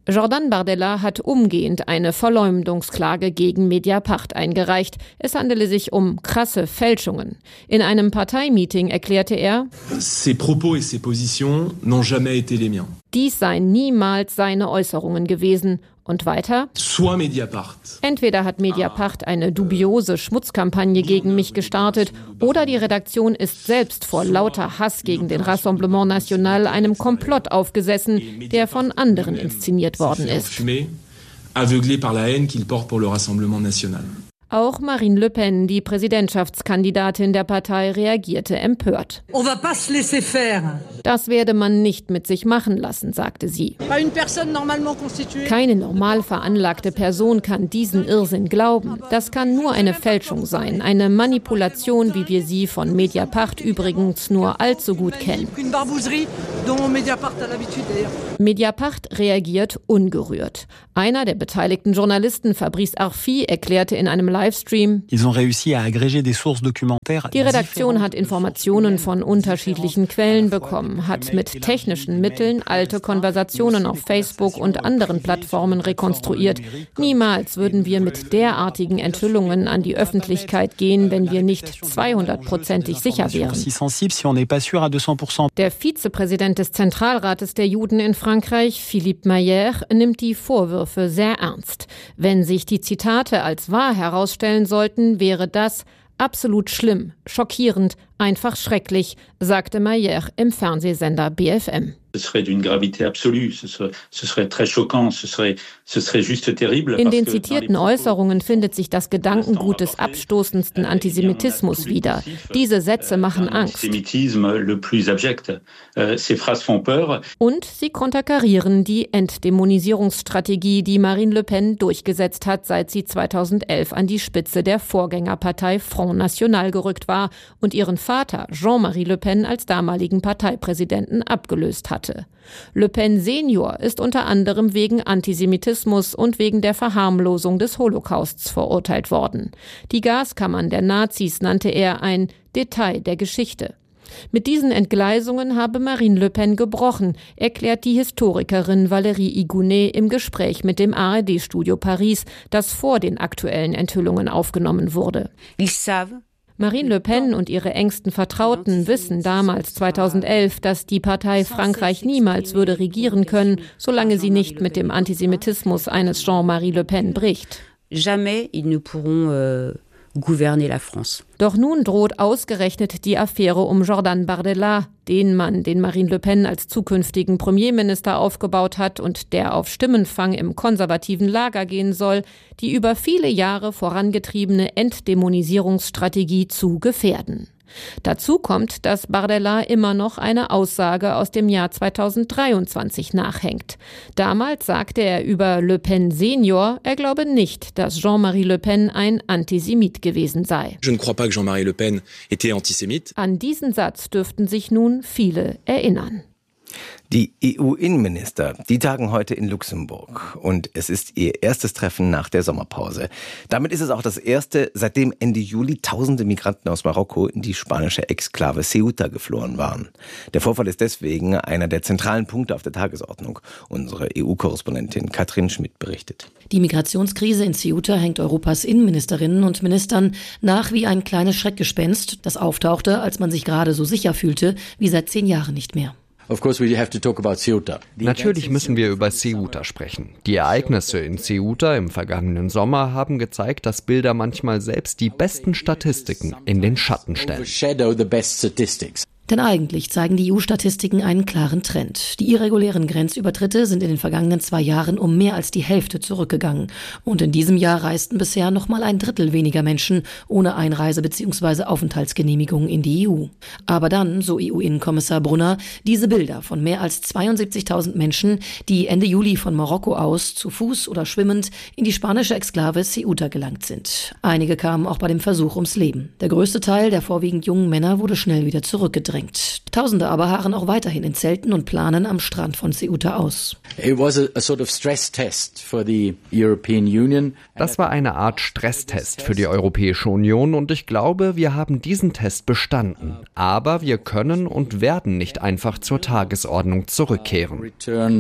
Jordan Bardella hat umgehend eine Verleumdungsklage gegen Mediapart eingereicht. Es handele sich um krasse Fälschungen. In einem Parteimeeting erklärte er, Ces propos et ces positions n'ont jamais été les miens. Dies seien niemals seine Äußerungen gewesen. Und weiter, Soit Mediapart. Entweder hat Mediapart eine dubiose Schmutzkampagne gegen mich gestartet oder die Redaktion ist selbst vor lauter Hass gegen den Rassemblement National einem Komplott aufgesessen, der von anderen inszeniert worden ist. Aveuglé par la haine qu'il porte pour le Rassemblement National. Auch Marine Le Pen, die Präsidentschaftskandidatin der Partei, reagierte empört. On va pas se laisser faire. Das werde man nicht mit sich machen lassen, sagte sie. Keine normal veranlagte Person kann diesen Irrsinn glauben. Das kann nur eine Fälschung sein, eine Manipulation, wie wir sie von Mediapart übrigens nur allzu gut kennen. Mediapart reagiert ungerührt. Einer der beteiligten Journalisten, Fabrice Arfi, erklärte in einem Livestream, die Redaktion hat Informationen von unterschiedlichen Quellen bekommen, hat mit technischen Mitteln alte Konversationen auf Facebook und anderen Plattformen rekonstruiert. Niemals würden wir mit derartigen Enthüllungen an die Öffentlichkeit gehen, wenn wir nicht zweihundertprozentig sicher wären. Der Vizepräsident des Zentralrates der Juden in Frankreich, Philippe Mayer, nimmt die Vorwürfe sehr ernst. Wenn sich die Zitate als wahr herausstellen sollten, wäre das absolut schlimm, schockierend, einfach schrecklich, sagte Mayer im Fernsehsender B F M. Ce serait d'une gravité absolue, ce serait, ce serait très choquant, ce serait, ce serait juste terrible. In den zitierten Äußerungen findet sich das Gedankengut des abstoßendsten Antisemitismus wieder. Diese Sätze machen Angst. Und sie konterkarieren die Entdämonisierungsstrategie, die Marine Le Pen durchgesetzt hat, seit sie zweitausendelf an die Spitze der Vorgängerpartei Front National gerückt war und ihren Vater Jean-Marie Le Pen als damaligen Parteipräsidenten abgelöst hatte. Le Pen Senior ist unter anderem wegen Antisemitismus und wegen der Verharmlosung des Holocausts verurteilt worden. Die Gaskammern der Nazis nannte er ein Detail der Geschichte. Mit diesen Entgleisungen habe Marine Le Pen gebrochen, erklärt die Historikerin Valérie Igounet im Gespräch mit dem A R D-Studio Paris, das vor den aktuellen Enthüllungen aufgenommen wurde. Marine Le Pen und ihre engsten Vertrauten wissen damals zweitausendelf, dass die Partei Frankreich niemals würde regieren können, solange sie nicht mit dem Antisemitismus eines Jean-Marie Le Pen bricht. Jamais ils ne pourront euh, gouverner la France. Doch nun droht ausgerechnet die Affäre um Jordan Bardella, den Mann, den Marine Le Pen als zukünftigen Premierminister aufgebaut hat und der auf Stimmenfang im konservativen Lager gehen soll, die über viele Jahre vorangetriebene Entdämonisierungsstrategie zu gefährden. Dazu kommt, dass Bardella immer noch eine Aussage aus dem Jahr zweitausenddreiundzwanzig nachhängt. Damals sagte er über Le Pen Senior, er glaube nicht, dass Jean-Marie Le Pen ein Antisemit gewesen sei. Je ne crois pas que Jean-Marie Le Pen était antisémite. An diesen Satz dürften sich nun viele erinnern. Die E U-Innenminister, die tagen heute in Luxemburg und es ist ihr erstes Treffen nach der Sommerpause. Damit ist es auch das erste, seitdem Ende Juli tausende Migranten aus Marokko in die spanische Exklave Ceuta geflohen waren. Der Vorfall ist deswegen einer der zentralen Punkte auf der Tagesordnung. Unsere E U-Korrespondentin Katrin Schmidt berichtet. Die Migrationskrise in Ceuta hängt Europas Innenministerinnen und Ministern nach wie ein kleines Schreckgespenst, das auftauchte, als man sich gerade so sicher fühlte wie seit zehn Jahren nicht mehr. Natürlich müssen wir über Ceuta sprechen. Die Ereignisse in Ceuta im vergangenen Sommer haben gezeigt, dass Bilder manchmal selbst die besten Statistiken in den Schatten stellen. Denn eigentlich zeigen die E U-Statistiken einen klaren Trend. Die irregulären Grenzübertritte sind in den vergangenen zwei Jahren um mehr als die Hälfte zurückgegangen. Und in diesem Jahr reisten bisher noch mal ein Drittel weniger Menschen ohne Einreise- bzw. Aufenthaltsgenehmigung in die E U. Aber dann, so E U-Innenkommissar Brunner, diese Bilder von mehr als zweiundsiebzigtausend Menschen, die Ende Juli von Marokko aus zu Fuß oder schwimmend in die spanische Exklave Ceuta gelangt sind. Einige kamen auch bei dem Versuch ums Leben. Der größte Teil der vorwiegend jungen Männer wurde schnell wieder zurückgedrängt. Tausende aber harren auch weiterhin in Zelten und planen am Strand von Ceuta aus. Das war eine Art Stresstest für die Europäische Union und ich glaube, wir haben diesen Test bestanden. Aber wir können und werden nicht einfach zur Tagesordnung zurückkehren.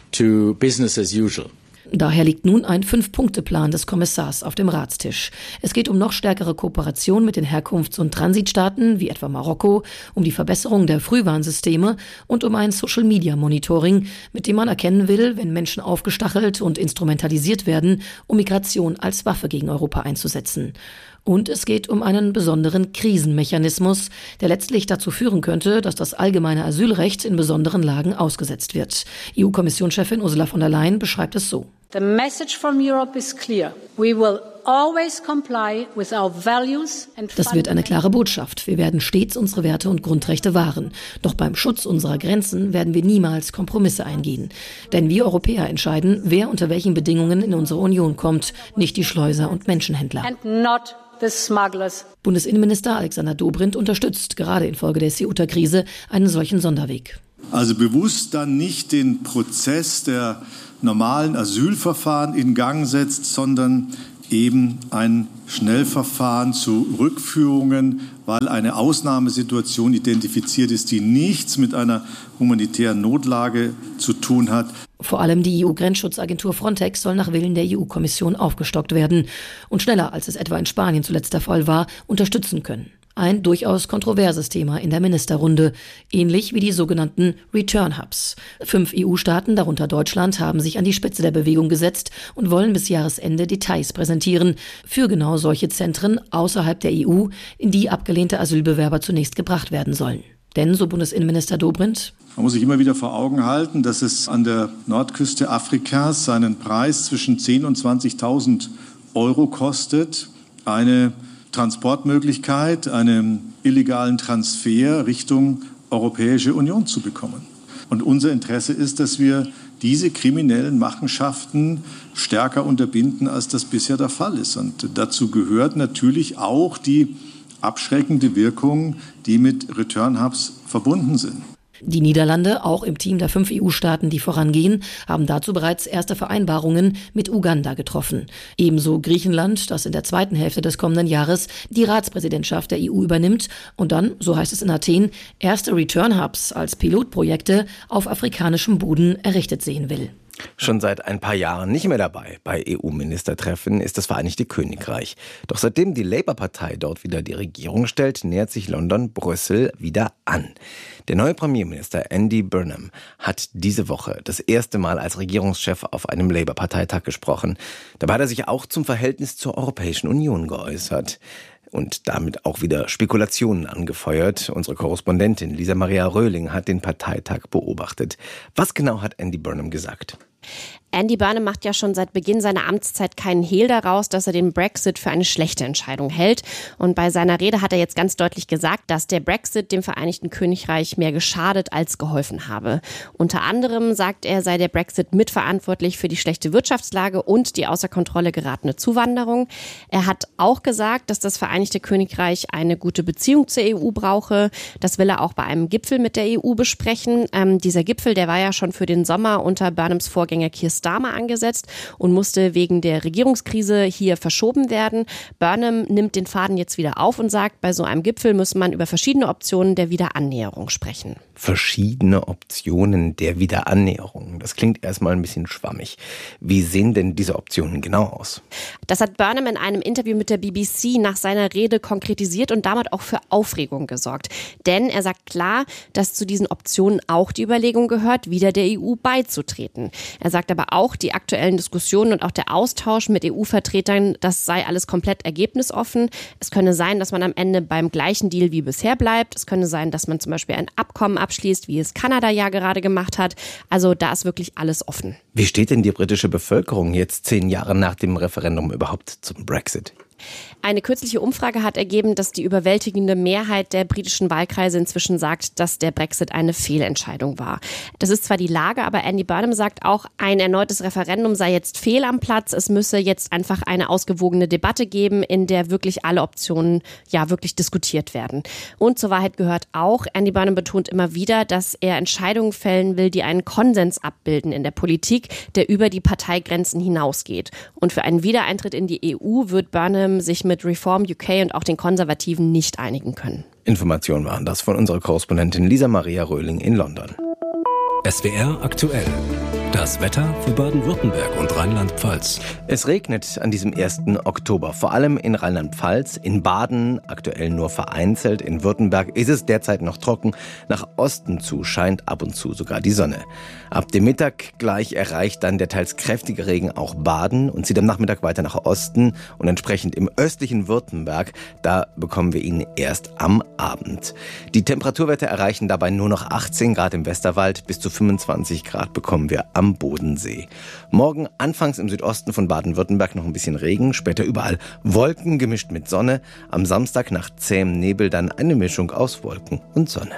to business as usual. Daher liegt nun ein Fünf-Punkte-Plan des Kommissars auf dem Ratstisch. Es geht um noch stärkere Kooperation mit den Herkunfts- und Transitstaaten, wie etwa Marokko, um die Verbesserung der Frühwarnsysteme und um ein Social-Media-Monitoring, mit dem man erkennen will, wenn Menschen aufgestachelt und instrumentalisiert werden, um Migration als Waffe gegen Europa einzusetzen. Und es geht um einen besonderen Krisenmechanismus, der letztlich dazu führen könnte, dass das allgemeine Asylrecht in besonderen Lagen ausgesetzt wird. E U-Kommissionschefin Ursula von der Leyen beschreibt es so. The message from Europe is clear. We will always comply with our values and Das wird eine klare Botschaft. Wir werden stets unsere Werte und Grundrechte wahren. Doch beim Schutz unserer Grenzen werden wir niemals Kompromisse eingehen. Denn wir Europäer entscheiden, wer unter welchen Bedingungen in unsere Union kommt, nicht die Schleuser und Menschenhändler. and not the smugglers. Bundesinnenminister Alexander Dobrindt unterstützt gerade infolge der Ceuta-Krise einen solchen Sonderweg. Also bewusst dann nicht den Prozess der normalen Asylverfahren in Gang setzt, sondern eben ein Schnellverfahren zu Rückführungen, weil eine Ausnahmesituation identifiziert ist, die nichts mit einer humanitären Notlage zu tun hat. Vor allem die E U-Grenzschutzagentur Frontex soll nach Willen der E U-Kommission aufgestockt werden und schneller, als es etwa in Spanien zuletzt der Fall war, unterstützen können. Ein durchaus kontroverses Thema in der Ministerrunde, ähnlich wie die sogenannten Return Hubs. Fünf E U-Staaten, darunter Deutschland, haben sich an die Spitze der Bewegung gesetzt und wollen bis Jahresende Details präsentieren für genau solche Zentren außerhalb der E U, in die abgelehnte Asylbewerber zunächst gebracht werden sollen. Denn, so Bundesinnenminister Dobrindt, man muss sich immer wieder vor Augen halten, dass es an der Nordküste Afrikas seinen Preis zwischen zehntausend und zwanzigtausend Euro kostet, eine Transportmöglichkeit, einen illegalen Transfer Richtung Europäische Union zu bekommen. Und unser Interesse ist, dass wir diese kriminellen Machenschaften stärker unterbinden, als das bisher der Fall ist. Und dazu gehört natürlich auch die abschreckende Wirkung, die mit Return Hubs verbunden sind. die Niederlande, auch im Team der fünf E U-Staaten, die vorangehen, haben dazu bereits erste Vereinbarungen mit Uganda getroffen. Ebenso Griechenland, das in der zweiten Hälfte des kommenden Jahres die Ratspräsidentschaft der E U übernimmt und dann, so heißt es in Athen, erste Return-Hubs als Pilotprojekte auf afrikanischem Boden errichtet sehen will. Schon seit ein paar Jahren nicht mehr dabei bei E U-Ministertreffen ist das Vereinigte Königreich. Doch seitdem die Labour-Partei dort wieder die Regierung stellt, nähert sich London Brüssel wieder an. Der neue Premierminister Andy Burnham hat diese Woche das erste Mal als Regierungschef auf einem Labour-Parteitag gesprochen. Dabei hat er sich auch zum Verhältnis zur Europäischen Union geäußert. Und damit auch wieder Spekulationen angefeuert. Unsere Korrespondentin Lisa Maria Röhling hat den Parteitag beobachtet. Was genau hat Andy Burnham gesagt? Andy Burnham macht ja schon seit Beginn seiner Amtszeit keinen Hehl daraus, dass er den Brexit für eine schlechte Entscheidung hält. Und bei seiner Rede hat er jetzt ganz deutlich gesagt, dass der Brexit dem Vereinigten Königreich mehr geschadet als geholfen habe. Unter anderem sagt er, sei der Brexit mitverantwortlich für die schlechte Wirtschaftslage und die außer Kontrolle geratene Zuwanderung. Er hat auch gesagt, dass das Vereinigte Königreich eine gute Beziehung zur E U brauche. Das will er auch bei einem Gipfel mit der E U besprechen. Ähm, dieser Gipfel, der war ja schon für den Sommer unter Burnhams Vorgänger Keir Starmer angesetzt und musste wegen der Regierungskrise hier verschoben werden. Burnham nimmt den Faden jetzt wieder auf und sagt, bei so einem Gipfel müsse man über verschiedene Optionen der Wiederannäherung sprechen. Verschiedene Optionen der Wiederannäherung. Das klingt erstmal ein bisschen schwammig. Wie sehen denn diese Optionen genau aus? Das hat Burnham in einem Interview mit der B B C nach seiner Rede konkretisiert und damit auch für Aufregung gesorgt. Denn er sagt klar, dass zu diesen Optionen auch die Überlegung gehört, wieder der E U beizutreten. Er sagt aber auch, die aktuellen Diskussionen und auch der Austausch mit E U-Vertretern, das sei alles komplett ergebnisoffen. Es könne sein, dass man am Ende beim gleichen Deal wie bisher bleibt. Es könne sein, dass man zum Beispiel ein Abkommen abschließt, wie es Kanada ja gerade gemacht hat. Also da ist wirklich alles offen. Wie steht denn die britische Bevölkerung jetzt zehn Jahre nach dem Referendum überhaupt zum Brexit? Eine kürzliche Umfrage hat ergeben, dass die überwältigende Mehrheit der britischen Wahlkreise inzwischen sagt, dass der Brexit eine Fehlentscheidung war. Das ist zwar die Lage, aber Andy Burnham sagt auch, ein erneutes Referendum sei jetzt fehl am Platz. Es müsse jetzt einfach eine ausgewogene Debatte geben, in der wirklich alle Optionen ja wirklich diskutiert werden. Und zur Wahrheit gehört auch, Andy Burnham betont immer wieder, dass er Entscheidungen fällen will, die einen Konsens abbilden in der Politik, der über die Parteigrenzen hinausgeht. Und für einen Wiedereintritt in die E U wird Burnham sich mit Reform U K und auch den Konservativen nicht einigen können. Informationen waren das von unserer Korrespondentin Lisa Maria Röhling in London. S W R aktuell. Das Wetter für Baden-Württemberg und Rheinland-Pfalz. Es regnet an diesem ersten Oktober, vor allem in Rheinland-Pfalz, in Baden aktuell nur vereinzelt, in Württemberg ist es derzeit noch trocken, nach Osten zu scheint ab und zu sogar die Sonne. Ab dem Mittag gleich erreicht dann der teils kräftige Regen auch Baden und zieht am Nachmittag weiter nach Osten und entsprechend im östlichen Württemberg, da bekommen wir ihn erst am Abend. Die Temperaturwerte erreichen dabei nur noch achtzehn Grad im Westerwald, bis zu fünfundzwanzig Grad bekommen wir am Bodensee. Morgen anfangs im Südosten von Baden-Württemberg noch ein bisschen Regen, später überall Wolken gemischt mit Sonne. Am Samstag nach zähem Nebel dann eine Mischung aus Wolken und Sonne.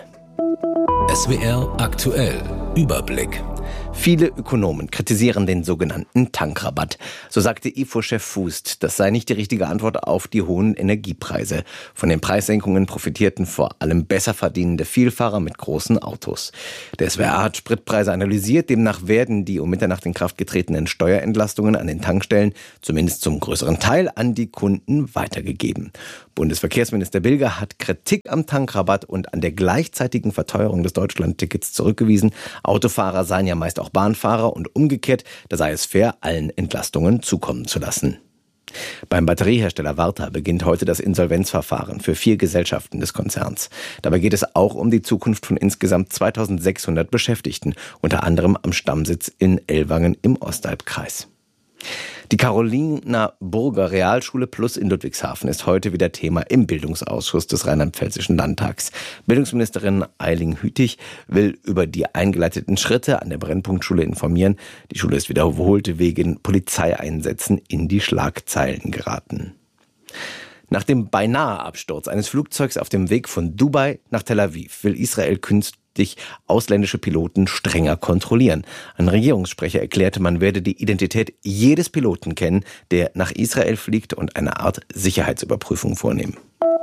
S W R aktuell. Überblick. Viele Ökonomen kritisieren den sogenannten Tankrabatt. So sagte I F O-Chef Fußt, das sei nicht die richtige Antwort auf die hohen Energiepreise. Von den Preissenkungen profitierten vor allem besser verdienende Vielfahrer mit großen Autos. Der S W R hat Spritpreise analysiert. Demnach werden die um Mitternacht in Kraft getretenen Steuerentlastungen an den Tankstellen zumindest zum größeren Teil an die Kunden weitergegeben. Bundesverkehrsminister Bilger hat Kritik am Tankrabatt und an der gleichzeitigen Verteuerung des Deutschlandtickets zurückgewiesen. Autofahrer seien ja meist auch Bahnfahrer und umgekehrt, da sei es fair, allen Entlastungen zukommen zu lassen. Beim Batteriehersteller Varta beginnt heute das Insolvenzverfahren für vier Gesellschaften des Konzerns. Dabei geht es auch um die Zukunft von insgesamt zweitausendsechshundert Beschäftigten, unter anderem am Stammsitz in Ellwangen im Ostalbkreis. Die Carolina Burger Realschule Plus in Ludwigshafen ist heute wieder Thema im Bildungsausschuss des Rheinland-Pfälzischen Landtags. Bildungsministerin Eiling Hütig will über die eingeleiteten Schritte an der Brennpunktschule informieren. Die Schule ist wiederholt wegen Polizeieinsätzen in die Schlagzeilen geraten. Nach dem Beinahe-Absturz eines Flugzeugs auf dem Weg von Dubai nach Tel Aviv will Israel künftig ausländische Piloten strenger kontrollieren. Ein Regierungssprecher erklärte, man werde die Identität jedes Piloten kennen, der nach Israel fliegt und eine Art Sicherheitsüberprüfung vornehmen.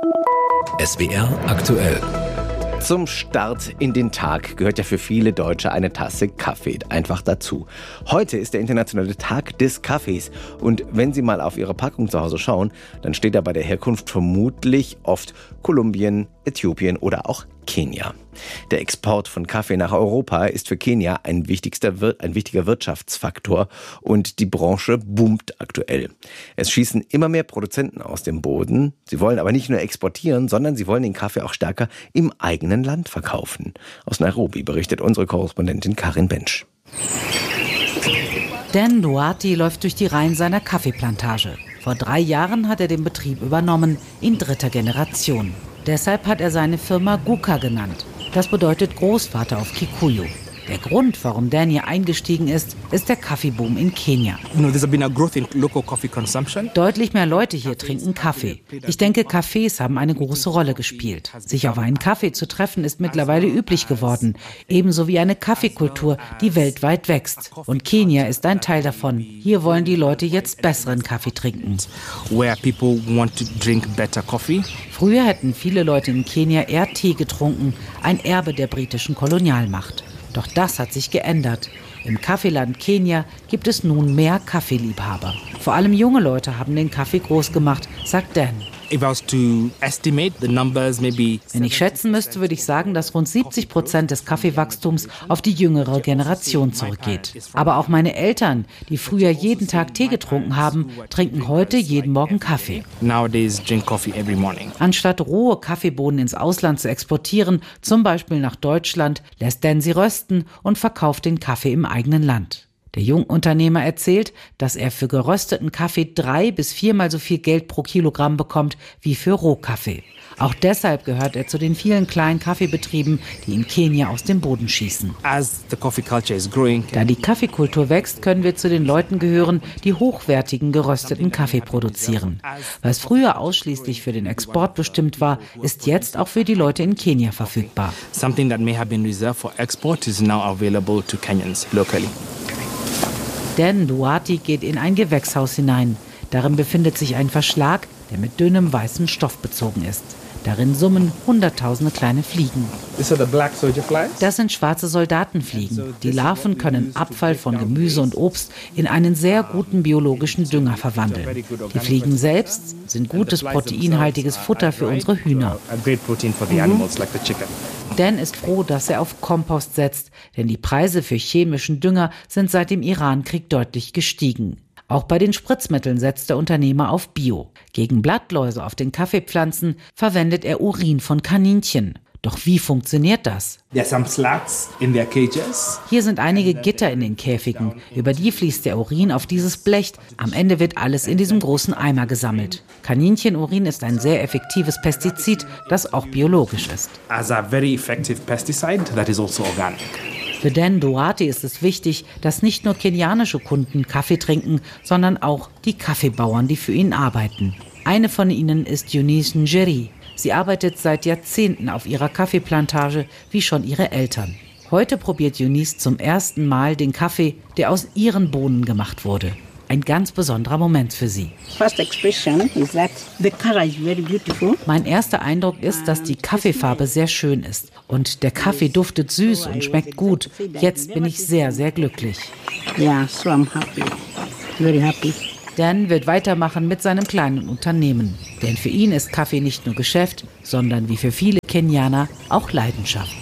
S W R aktuell. Zum Start in den Tag gehört ja für viele Deutsche eine Tasse Kaffee einfach dazu. Heute ist der internationale Tag des Kaffees und wenn Sie mal auf Ihre Packung zu Hause schauen, dann steht da bei der Herkunft vermutlich oft Kolumbien, Äthiopien oder auch Kenia. Der Export von Kaffee nach Europa ist für Kenia ein, wichtigster, ein wichtiger Wirtschaftsfaktor und die Branche boomt aktuell. Es schießen immer mehr Produzenten aus dem Boden. Sie wollen aber nicht nur exportieren, sondern sie wollen den Kaffee auch stärker im eigenen Land verkaufen. Aus Nairobi berichtet unsere Korrespondentin Karin Bensch. Dan Duarte läuft durch die Reihen seiner Kaffeeplantage. Vor drei Jahren hat er den Betrieb übernommen, in dritter Generation. Deshalb hat er seine Firma Guka genannt. Das bedeutet Großvater auf Kikuyu. Der Grund, warum Dan hier eingestiegen ist, ist der Kaffeeboom in Kenia. Deutlich mehr Leute hier trinken Kaffee. Ich denke, Cafés haben eine große Rolle gespielt. Sich auf einen Kaffee zu treffen, ist mittlerweile üblich geworden. Ebenso wie eine Kaffeekultur, die weltweit wächst. Und Kenia ist ein Teil davon. Hier wollen die Leute jetzt besseren Kaffee trinken. Früher hätten viele Leute in Kenia eher Tee getrunken, ein Erbe der britischen Kolonialmacht. Doch das hat sich geändert. Im Kaffeeland Kenia gibt es nun mehr Kaffeeliebhaber. Vor allem junge Leute haben den Kaffee groß gemacht, sagt Dan. Wenn ich schätzen müsste, würde ich sagen, dass rund siebzig Prozent des Kaffeewachstums auf die jüngere Generation zurückgeht. Aber auch meine Eltern, die früher jeden Tag Tee getrunken haben, trinken heute jeden Morgen Kaffee. Anstatt rohe Kaffeebohnen ins Ausland zu exportieren, zum Beispiel nach Deutschland, lässt Dan sie rösten und verkauft den Kaffee im eigenen Land. Der Jungunternehmer erzählt, dass er für gerösteten Kaffee drei bis viermal so viel Geld pro Kilogramm bekommt wie für Rohkaffee. Auch deshalb gehört er zu den vielen kleinen Kaffeebetrieben, die in Kenia aus dem Boden schießen. Da die Kaffeekultur wächst, können wir zu den Leuten gehören, die hochwertigen gerösteten Kaffee produzieren. Was früher ausschließlich für den Export bestimmt war, ist jetzt auch für die Leute in Kenia verfügbar. Something that may have been reserved for export is now available to Kenyans locally. Dan Duarte geht in ein Gewächshaus hinein. Darin befindet sich ein Verschlag, der mit dünnem weißem Stoff bezogen ist. Darin summen hunderttausende kleine Fliegen. Das sind schwarze Soldatenfliegen. Die Larven können Abfall von Gemüse und Obst in einen sehr guten biologischen Dünger verwandeln. Die Fliegen selbst sind gutes proteinhaltiges Futter für unsere Hühner. Mhm. Dan ist froh, dass er auf Kompost setzt, denn die Preise für chemischen Dünger sind seit dem Irankrieg deutlich gestiegen. Auch bei den Spritzmitteln setzt der Unternehmer auf Bio. Gegen Blattläuse auf den Kaffeepflanzen verwendet er Urin von Kaninchen. Doch wie funktioniert das? Hier sind einige Gitter in den Käfigen. Über die fließt der Urin auf dieses Blech. Am Ende wird alles in diesem großen Eimer gesammelt. Kaninchenurin ist ein sehr effektives Pestizid, das auch biologisch ist. Für Dan Duarte ist es wichtig, dass nicht nur kenianische Kunden Kaffee trinken, sondern auch die Kaffeebauern, die für ihn arbeiten. Eine von ihnen ist Eunice Njeri. Sie arbeitet seit Jahrzehnten auf ihrer Kaffeeplantage, wie schon ihre Eltern. Heute probiert Eunice zum ersten Mal den Kaffee, der aus ihren Bohnen gemacht wurde. Ein ganz besonderer Moment für sie. Mein erster Eindruck ist, dass die Kaffeefarbe sehr schön ist. Und der Kaffee duftet süß und schmeckt gut. Jetzt bin ich sehr, sehr glücklich. Dan wird weitermachen mit seinem kleinen Unternehmen. Denn für ihn ist Kaffee nicht nur Geschäft, sondern wie für viele Kenianer auch Leidenschaft.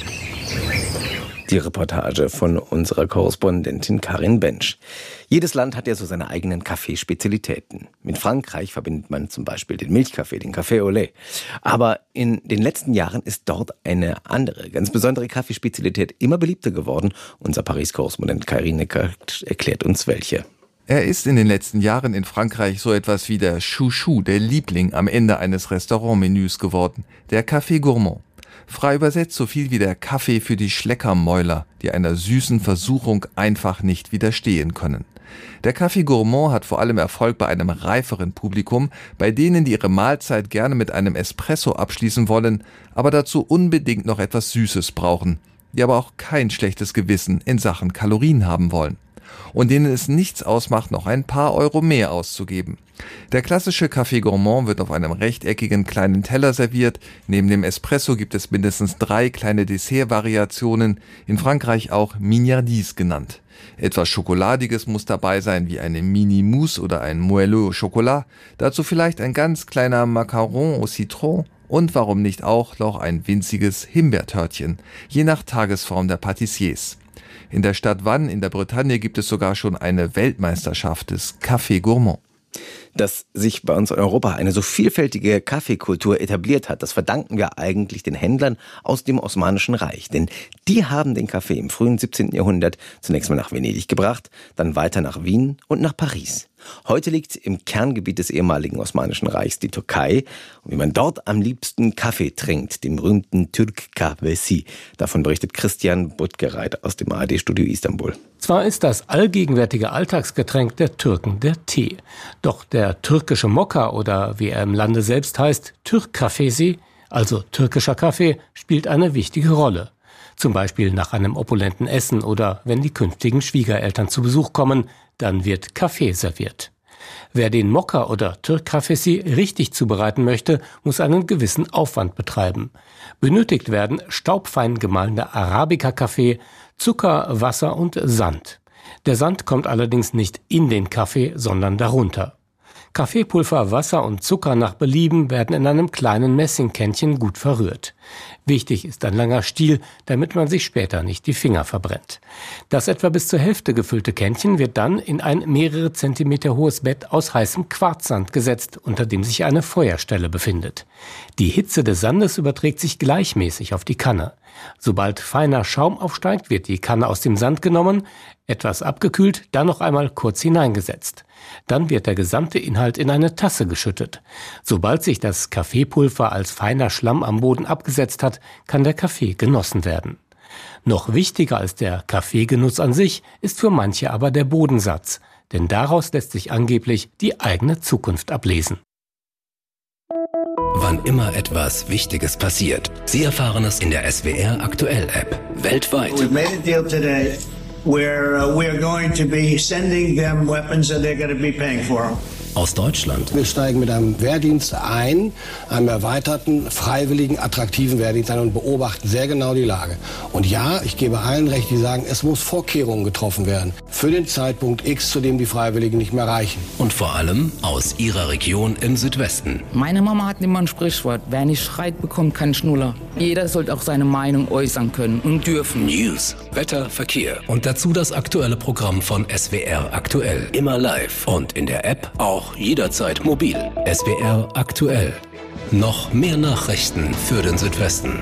Die Reportage von unserer Korrespondentin Karin Bensch. Jedes Land hat ja so seine eigenen Kaffeespezialitäten. Mit Frankreich verbindet man zum Beispiel den Milchkaffee, den Café au lait. Aber in den letzten Jahren ist dort eine andere, ganz besondere Kaffeespezialität immer beliebter geworden. Unser Paris-Korrespondent Karin Neckert erklärt uns welche. Er ist in den letzten Jahren in Frankreich so etwas wie der Chouchou, der Liebling am Ende eines Restaurantmenüs geworden, der Café Gourmand. Frei übersetzt so viel wie der Kaffee für die Schleckermäuler, die einer süßen Versuchung einfach nicht widerstehen können. Der Café Gourmand hat vor allem Erfolg bei einem reiferen Publikum, bei denen, die ihre Mahlzeit gerne mit einem Espresso abschließen wollen, aber dazu unbedingt noch etwas Süßes brauchen, die aber auch kein schlechtes Gewissen in Sachen Kalorien haben wollen. Und denen es nichts ausmacht, noch ein paar Euro mehr auszugeben. Der klassische Café Gourmand wird auf einem rechteckigen kleinen Teller serviert. Neben dem Espresso gibt es mindestens drei kleine Dessertvariationen, in Frankreich auch Mignardise genannt. Etwas Schokoladiges muss dabei sein, wie eine Mini-Mousse oder ein Moelleux au Chocolat. Dazu vielleicht ein ganz kleiner Macaron au Citron und warum nicht auch noch ein winziges Himbeertörtchen, je nach Tagesform der Patissiers. In der Stadt Vannes in der Bretagne gibt es sogar schon eine Weltmeisterschaft des Café Gourmand. Dass sich bei uns in Europa eine so vielfältige Kaffeekultur etabliert hat, das verdanken wir eigentlich den Händlern aus dem Osmanischen Reich. Denn die haben den Kaffee im frühen siebzehnten Jahrhundert zunächst mal nach Venedig gebracht, dann weiter nach Wien und nach Paris. Heute liegt im Kerngebiet des ehemaligen Osmanischen Reichs die Türkei. Und wie man dort am liebsten Kaffee trinkt, den berühmten Türk Kahvesi. Davon berichtet Christian Buttgereit aus dem A R D-Studio Istanbul. Zwar ist das allgegenwärtige Alltagsgetränk der Türken der Tee. Doch der türkische Mokka oder wie er im Lande selbst heißt, Türk Kahvesi, also türkischer Kaffee, spielt eine wichtige Rolle. Zum Beispiel nach einem opulenten Essen oder wenn die künftigen Schwiegereltern zu Besuch kommen, dann wird Kaffee serviert. Wer den Mokka oder Türk Kahvesi richtig zubereiten möchte, muss einen gewissen Aufwand betreiben. Benötigt werden staubfein gemahlener Arabica-Kaffee, Zucker, Wasser und Sand. Der Sand kommt allerdings nicht in den Kaffee, sondern darunter. Kaffeepulver, Wasser und Zucker nach Belieben werden in einem kleinen Messingkännchen gut verrührt. Wichtig ist ein langer Stiel, damit man sich später nicht die Finger verbrennt. Das etwa bis zur Hälfte gefüllte Kännchen wird dann in ein mehrere Zentimeter hohes Bett aus heißem Quarzsand gesetzt, unter dem sich eine Feuerstelle befindet. Die Hitze des Sandes überträgt sich gleichmäßig auf die Kanne. Sobald feiner Schaum aufsteigt, wird die Kanne aus dem Sand genommen, etwas abgekühlt, dann noch einmal kurz hineingesetzt. Dann wird der gesamte Inhalt in eine Tasse geschüttet. Sobald sich das Kaffeepulver als feiner Schlamm am Boden abgesetzt hat, kann der Kaffee genossen werden. Noch wichtiger als der Kaffeegenuss an sich ist für manche aber der Bodensatz, denn daraus lässt sich angeblich die eigene Zukunft ablesen. Wann immer etwas Wichtiges passiert, Sie erfahren es in der S W R Aktuell App weltweit. We've made a deal today where uh, we are going to be sending them weapons and they're going to be paying for them. aus Deutschland. Wir steigen mit einem Wehrdienst ein, einem erweiterten, freiwilligen, attraktiven Wehrdienst ein und beobachten sehr genau die Lage. Und ja, ich gebe allen recht, die sagen, es muss Vorkehrungen getroffen werden für den Zeitpunkt X, zu dem die Freiwilligen nicht mehr reichen. Und vor allem aus ihrer Region im Südwesten. Meine Mama hat immer ein Sprichwort, wer nicht schreit, bekommt keinen Schnuller. Jeder sollte auch seine Meinung äußern können und dürfen. News, Wetter, Verkehr und dazu das aktuelle Programm von S W R aktuell. Immer live und in der App auch jederzeit mobil. S W R aktuell. Noch mehr Nachrichten für den Südwesten.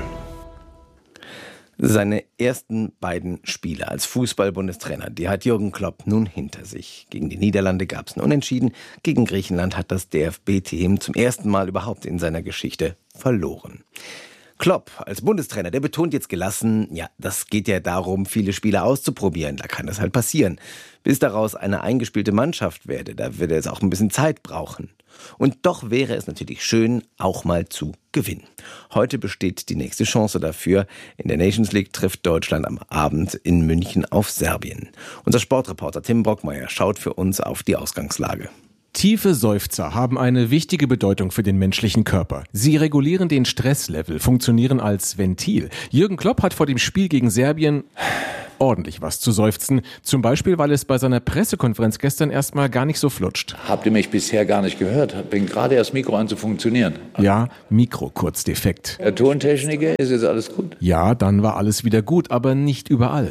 Seine ersten beiden Spiele als Fußball-Bundestrainer, die hat Jürgen Klopp nun hinter sich. Gegen die Niederlande gab es ein Unentschieden. Gegen Griechenland hat das D F B-Team zum ersten Mal überhaupt in seiner Geschichte verloren. Klopp als Bundestrainer, der betont jetzt gelassen, ja, das geht ja darum, viele Spiele auszuprobieren. Da kann das halt passieren. Bis daraus eine eingespielte Mannschaft werde, da wird es auch ein bisschen Zeit brauchen. Und doch wäre es natürlich schön, auch mal zu gewinnen. Heute besteht die nächste Chance dafür. In der Nations League trifft Deutschland am Abend in München auf Serbien. Unser Sportreporter Tim Brockmeier schaut für uns auf die Ausgangslage. Tiefe Seufzer haben eine wichtige Bedeutung für den menschlichen Körper. Sie regulieren den Stresslevel, funktionieren als Ventil. Jürgen Klopp hat vor dem Spiel gegen Serbien ordentlich was zu seufzen. Zum Beispiel, weil es bei seiner Pressekonferenz gestern erstmal gar nicht so flutscht. Habt ihr mich bisher gar nicht gehört? Bin gerade erst Mikro an zu funktionieren. Ja, Mikro kurz defekt. Herr Tontechniker, ist jetzt alles gut? Ja, dann war alles wieder gut, aber nicht überall.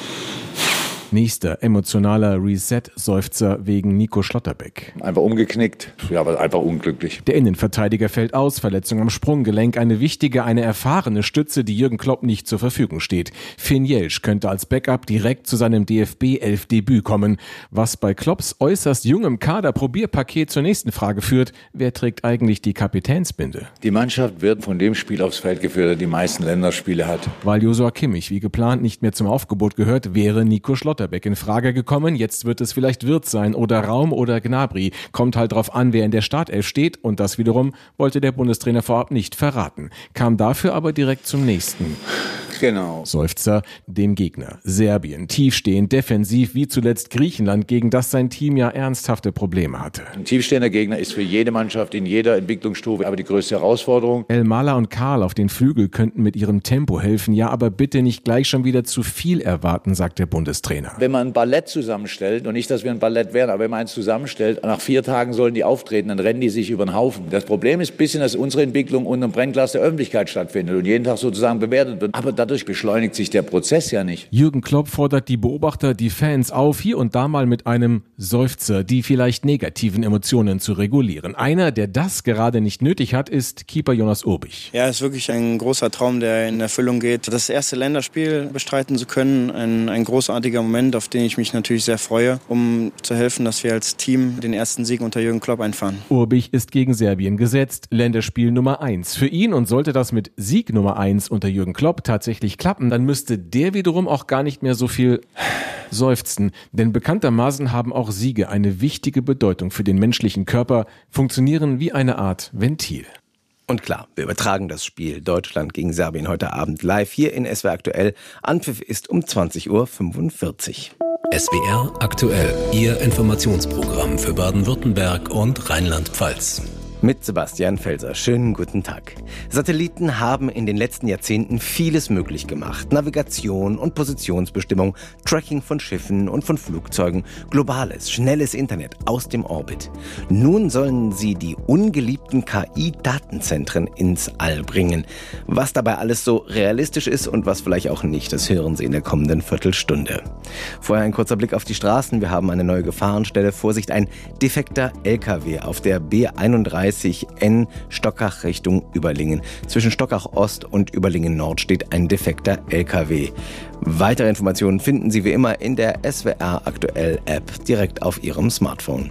Nächster emotionaler Reset-Seufzer wegen Nico Schlotterbeck. Einfach umgeknickt, ja, aber einfach unglücklich. Der Innenverteidiger fällt aus, Verletzung am Sprunggelenk, eine wichtige, eine erfahrene Stütze, die Jürgen Klopp nicht zur Verfügung steht. Finn Jelsch könnte als Backup direkt zu seinem D F B elf Debüt kommen. Was bei Klopps äußerst jungem Kader-Probierpaket zur nächsten Frage führt, wer trägt eigentlich die Kapitänsbinde? Die Mannschaft wird von dem Spiel aufs Feld geführt, der die meisten Länderspiele hat. Weil Joshua Kimmich wie geplant nicht mehr zum Aufgebot gehört, wäre Nico Schlotterbeck in Frage gekommen. Jetzt wird es vielleicht Wirtz sein oder Raum oder Gnabry. Kommt halt drauf an, wer in der Startelf steht. Und das wiederum wollte der Bundestrainer vorab nicht verraten. Kam dafür aber direkt zum nächsten. Genau. Seufzer, dem Gegner. Serbien, tiefstehend, defensiv, wie zuletzt Griechenland, gegen das sein Team ja ernsthafte Probleme hatte. Ein tiefstehender Gegner ist für jede Mannschaft in jeder Entwicklungsstufe aber die größte Herausforderung. Elmala und Karl auf den Flügel könnten mit ihrem Tempo helfen. Ja, aber bitte nicht gleich schon wieder zu viel erwarten, sagt der Bundestrainer. Wenn man ein Ballett zusammenstellt, und nicht, dass wir ein Ballett wären, aber wenn man eins zusammenstellt, nach vier Tagen sollen die auftreten, dann rennen die sich über den Haufen. Das Problem ist ein bisschen, dass unsere Entwicklung unter dem Brennglas der Öffentlichkeit stattfindet und jeden Tag sozusagen bewertet wird. Aber dadurch beschleunigt sich der Prozess ja nicht. Jürgen Klopp fordert die Beobachter, die Fans auf, hier und da mal mit einem Seufzer die vielleicht negativen Emotionen zu regulieren. Einer, der das gerade nicht nötig hat, ist Keeper Jonas Urbich. Ja, es ist wirklich ein großer Traum, der in Erfüllung geht. Das erste Länderspiel bestreiten zu können, ein, ein großartiger Moment, auf den ich mich natürlich sehr freue, um zu helfen, dass wir als Team den ersten Sieg unter Jürgen Klopp einfahren. Urbich ist gegen Serbien gesetzt, Länderspiel Nummer eins für ihn, und sollte das mit Sieg Nummer eins unter Jürgen Klopp tatsächlich klappen, dann müsste der wiederum auch gar nicht mehr so viel seufzen. Denn bekanntermaßen haben auch Siege eine wichtige Bedeutung für den menschlichen Körper, funktionieren wie eine Art Ventil. Und klar, wir übertragen das Spiel Deutschland gegen Serbien heute Abend live hier in S W R aktuell. Anpfiff ist um zwanzig Uhr fünfundvierzig. S W R aktuell, Ihr Informationsprogramm für Baden-Württemberg und Rheinland-Pfalz. Mit Sebastian Felser. Schönen guten Tag. Satelliten haben in den letzten Jahrzehnten vieles möglich gemacht. Navigation und Positionsbestimmung, Tracking von Schiffen und von Flugzeugen, globales, schnelles Internet aus dem Orbit. Nun sollen sie die ungeliebten K I-Datenzentren ins All bringen. Was dabei alles so realistisch ist und was vielleicht auch nicht, das hören Sie in der kommenden Viertelstunde. Vorher ein kurzer Blick auf die Straßen. Wir haben eine neue Gefahrenstelle. Vorsicht, ein defekter L K W auf der B einunddreißig N Stockach Richtung Überlingen. Zwischen Stockach Ost und Überlingen Nord steht ein defekter L K W. Weitere Informationen finden Sie wie immer in der S W R aktuell App direkt auf Ihrem Smartphone.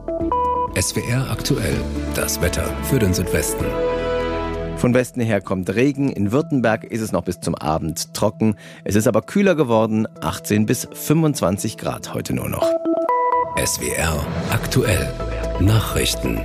S W R aktuell, das Wetter für den Südwesten. Von Westen her kommt Regen. In Württemberg ist es noch bis zum Abend trocken. Es ist aber kühler geworden, achtzehn bis fünfundzwanzig Grad heute nur noch. S W R aktuell, Nachrichten.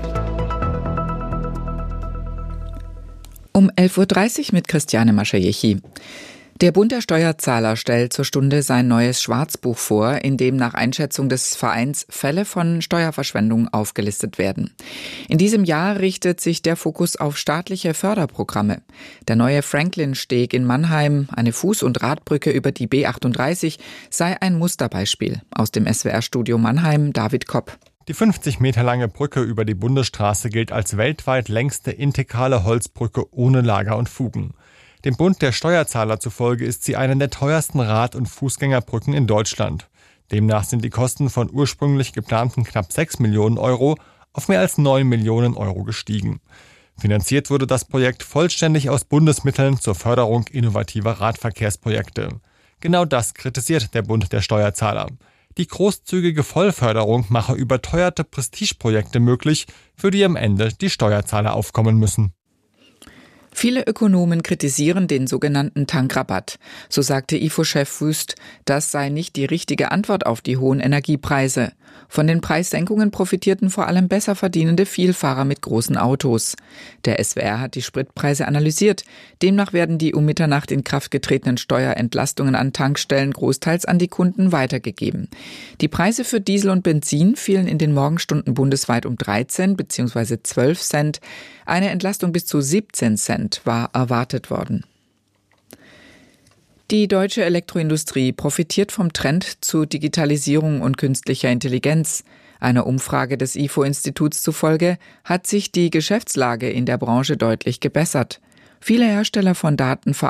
Um elf Uhr dreißig mit Christiane Mascher-Jechi. Der Bund der Steuerzahler stellt zur Stunde sein neues Schwarzbuch vor, in dem nach Einschätzung des Vereins Fälle von Steuerverschwendung aufgelistet werden. In diesem Jahr richtet sich der Fokus auf staatliche Förderprogramme. Der neue Franklin-Steg in Mannheim, eine Fuß- und Radbrücke über die B achtunddreißig, sei ein Musterbeispiel. Aus dem S W R-Studio Mannheim, David Kopp. Die fünfzig Meter lange Brücke über die Bundesstraße gilt als weltweit längste integrale Holzbrücke ohne Lager und Fugen. Dem Bund der Steuerzahler zufolge ist sie eine der teuersten Rad- und Fußgängerbrücken in Deutschland. Demnach sind die Kosten von ursprünglich geplanten knapp sechs Millionen Euro auf mehr als neun Millionen Euro gestiegen. Finanziert wurde das Projekt vollständig aus Bundesmitteln zur Förderung innovativer Radverkehrsprojekte. Genau das kritisiert der Bund der Steuerzahler. Die großzügige Vollförderung mache überteuerte Prestigeprojekte möglich, für die am Ende die Steuerzahler aufkommen müssen. Viele Ökonomen kritisieren den sogenannten Tankrabatt. So sagte I F O-Chef Wüst, das sei nicht die richtige Antwort auf die hohen Energiepreise. Von den Preissenkungen profitierten vor allem besser verdienende Vielfahrer mit großen Autos. Der S W R hat die Spritpreise analysiert. Demnach werden die um Mitternacht in Kraft getretenen Steuerentlastungen an Tankstellen großteils an die Kunden weitergegeben. Die Preise für Diesel und Benzin fielen in den Morgenstunden bundesweit um dreizehn bzw. zwölf Cent. Eine Entlastung bis zu siebzehn Cent war erwartet worden. Die deutsche Elektroindustrie profitiert vom Trend zu Digitalisierung und künstlicher Intelligenz. Einer Umfrage des I F O-Instituts zufolge hat sich die Geschäftslage in der Branche deutlich gebessert. Viele Hersteller von datenverarbeitenden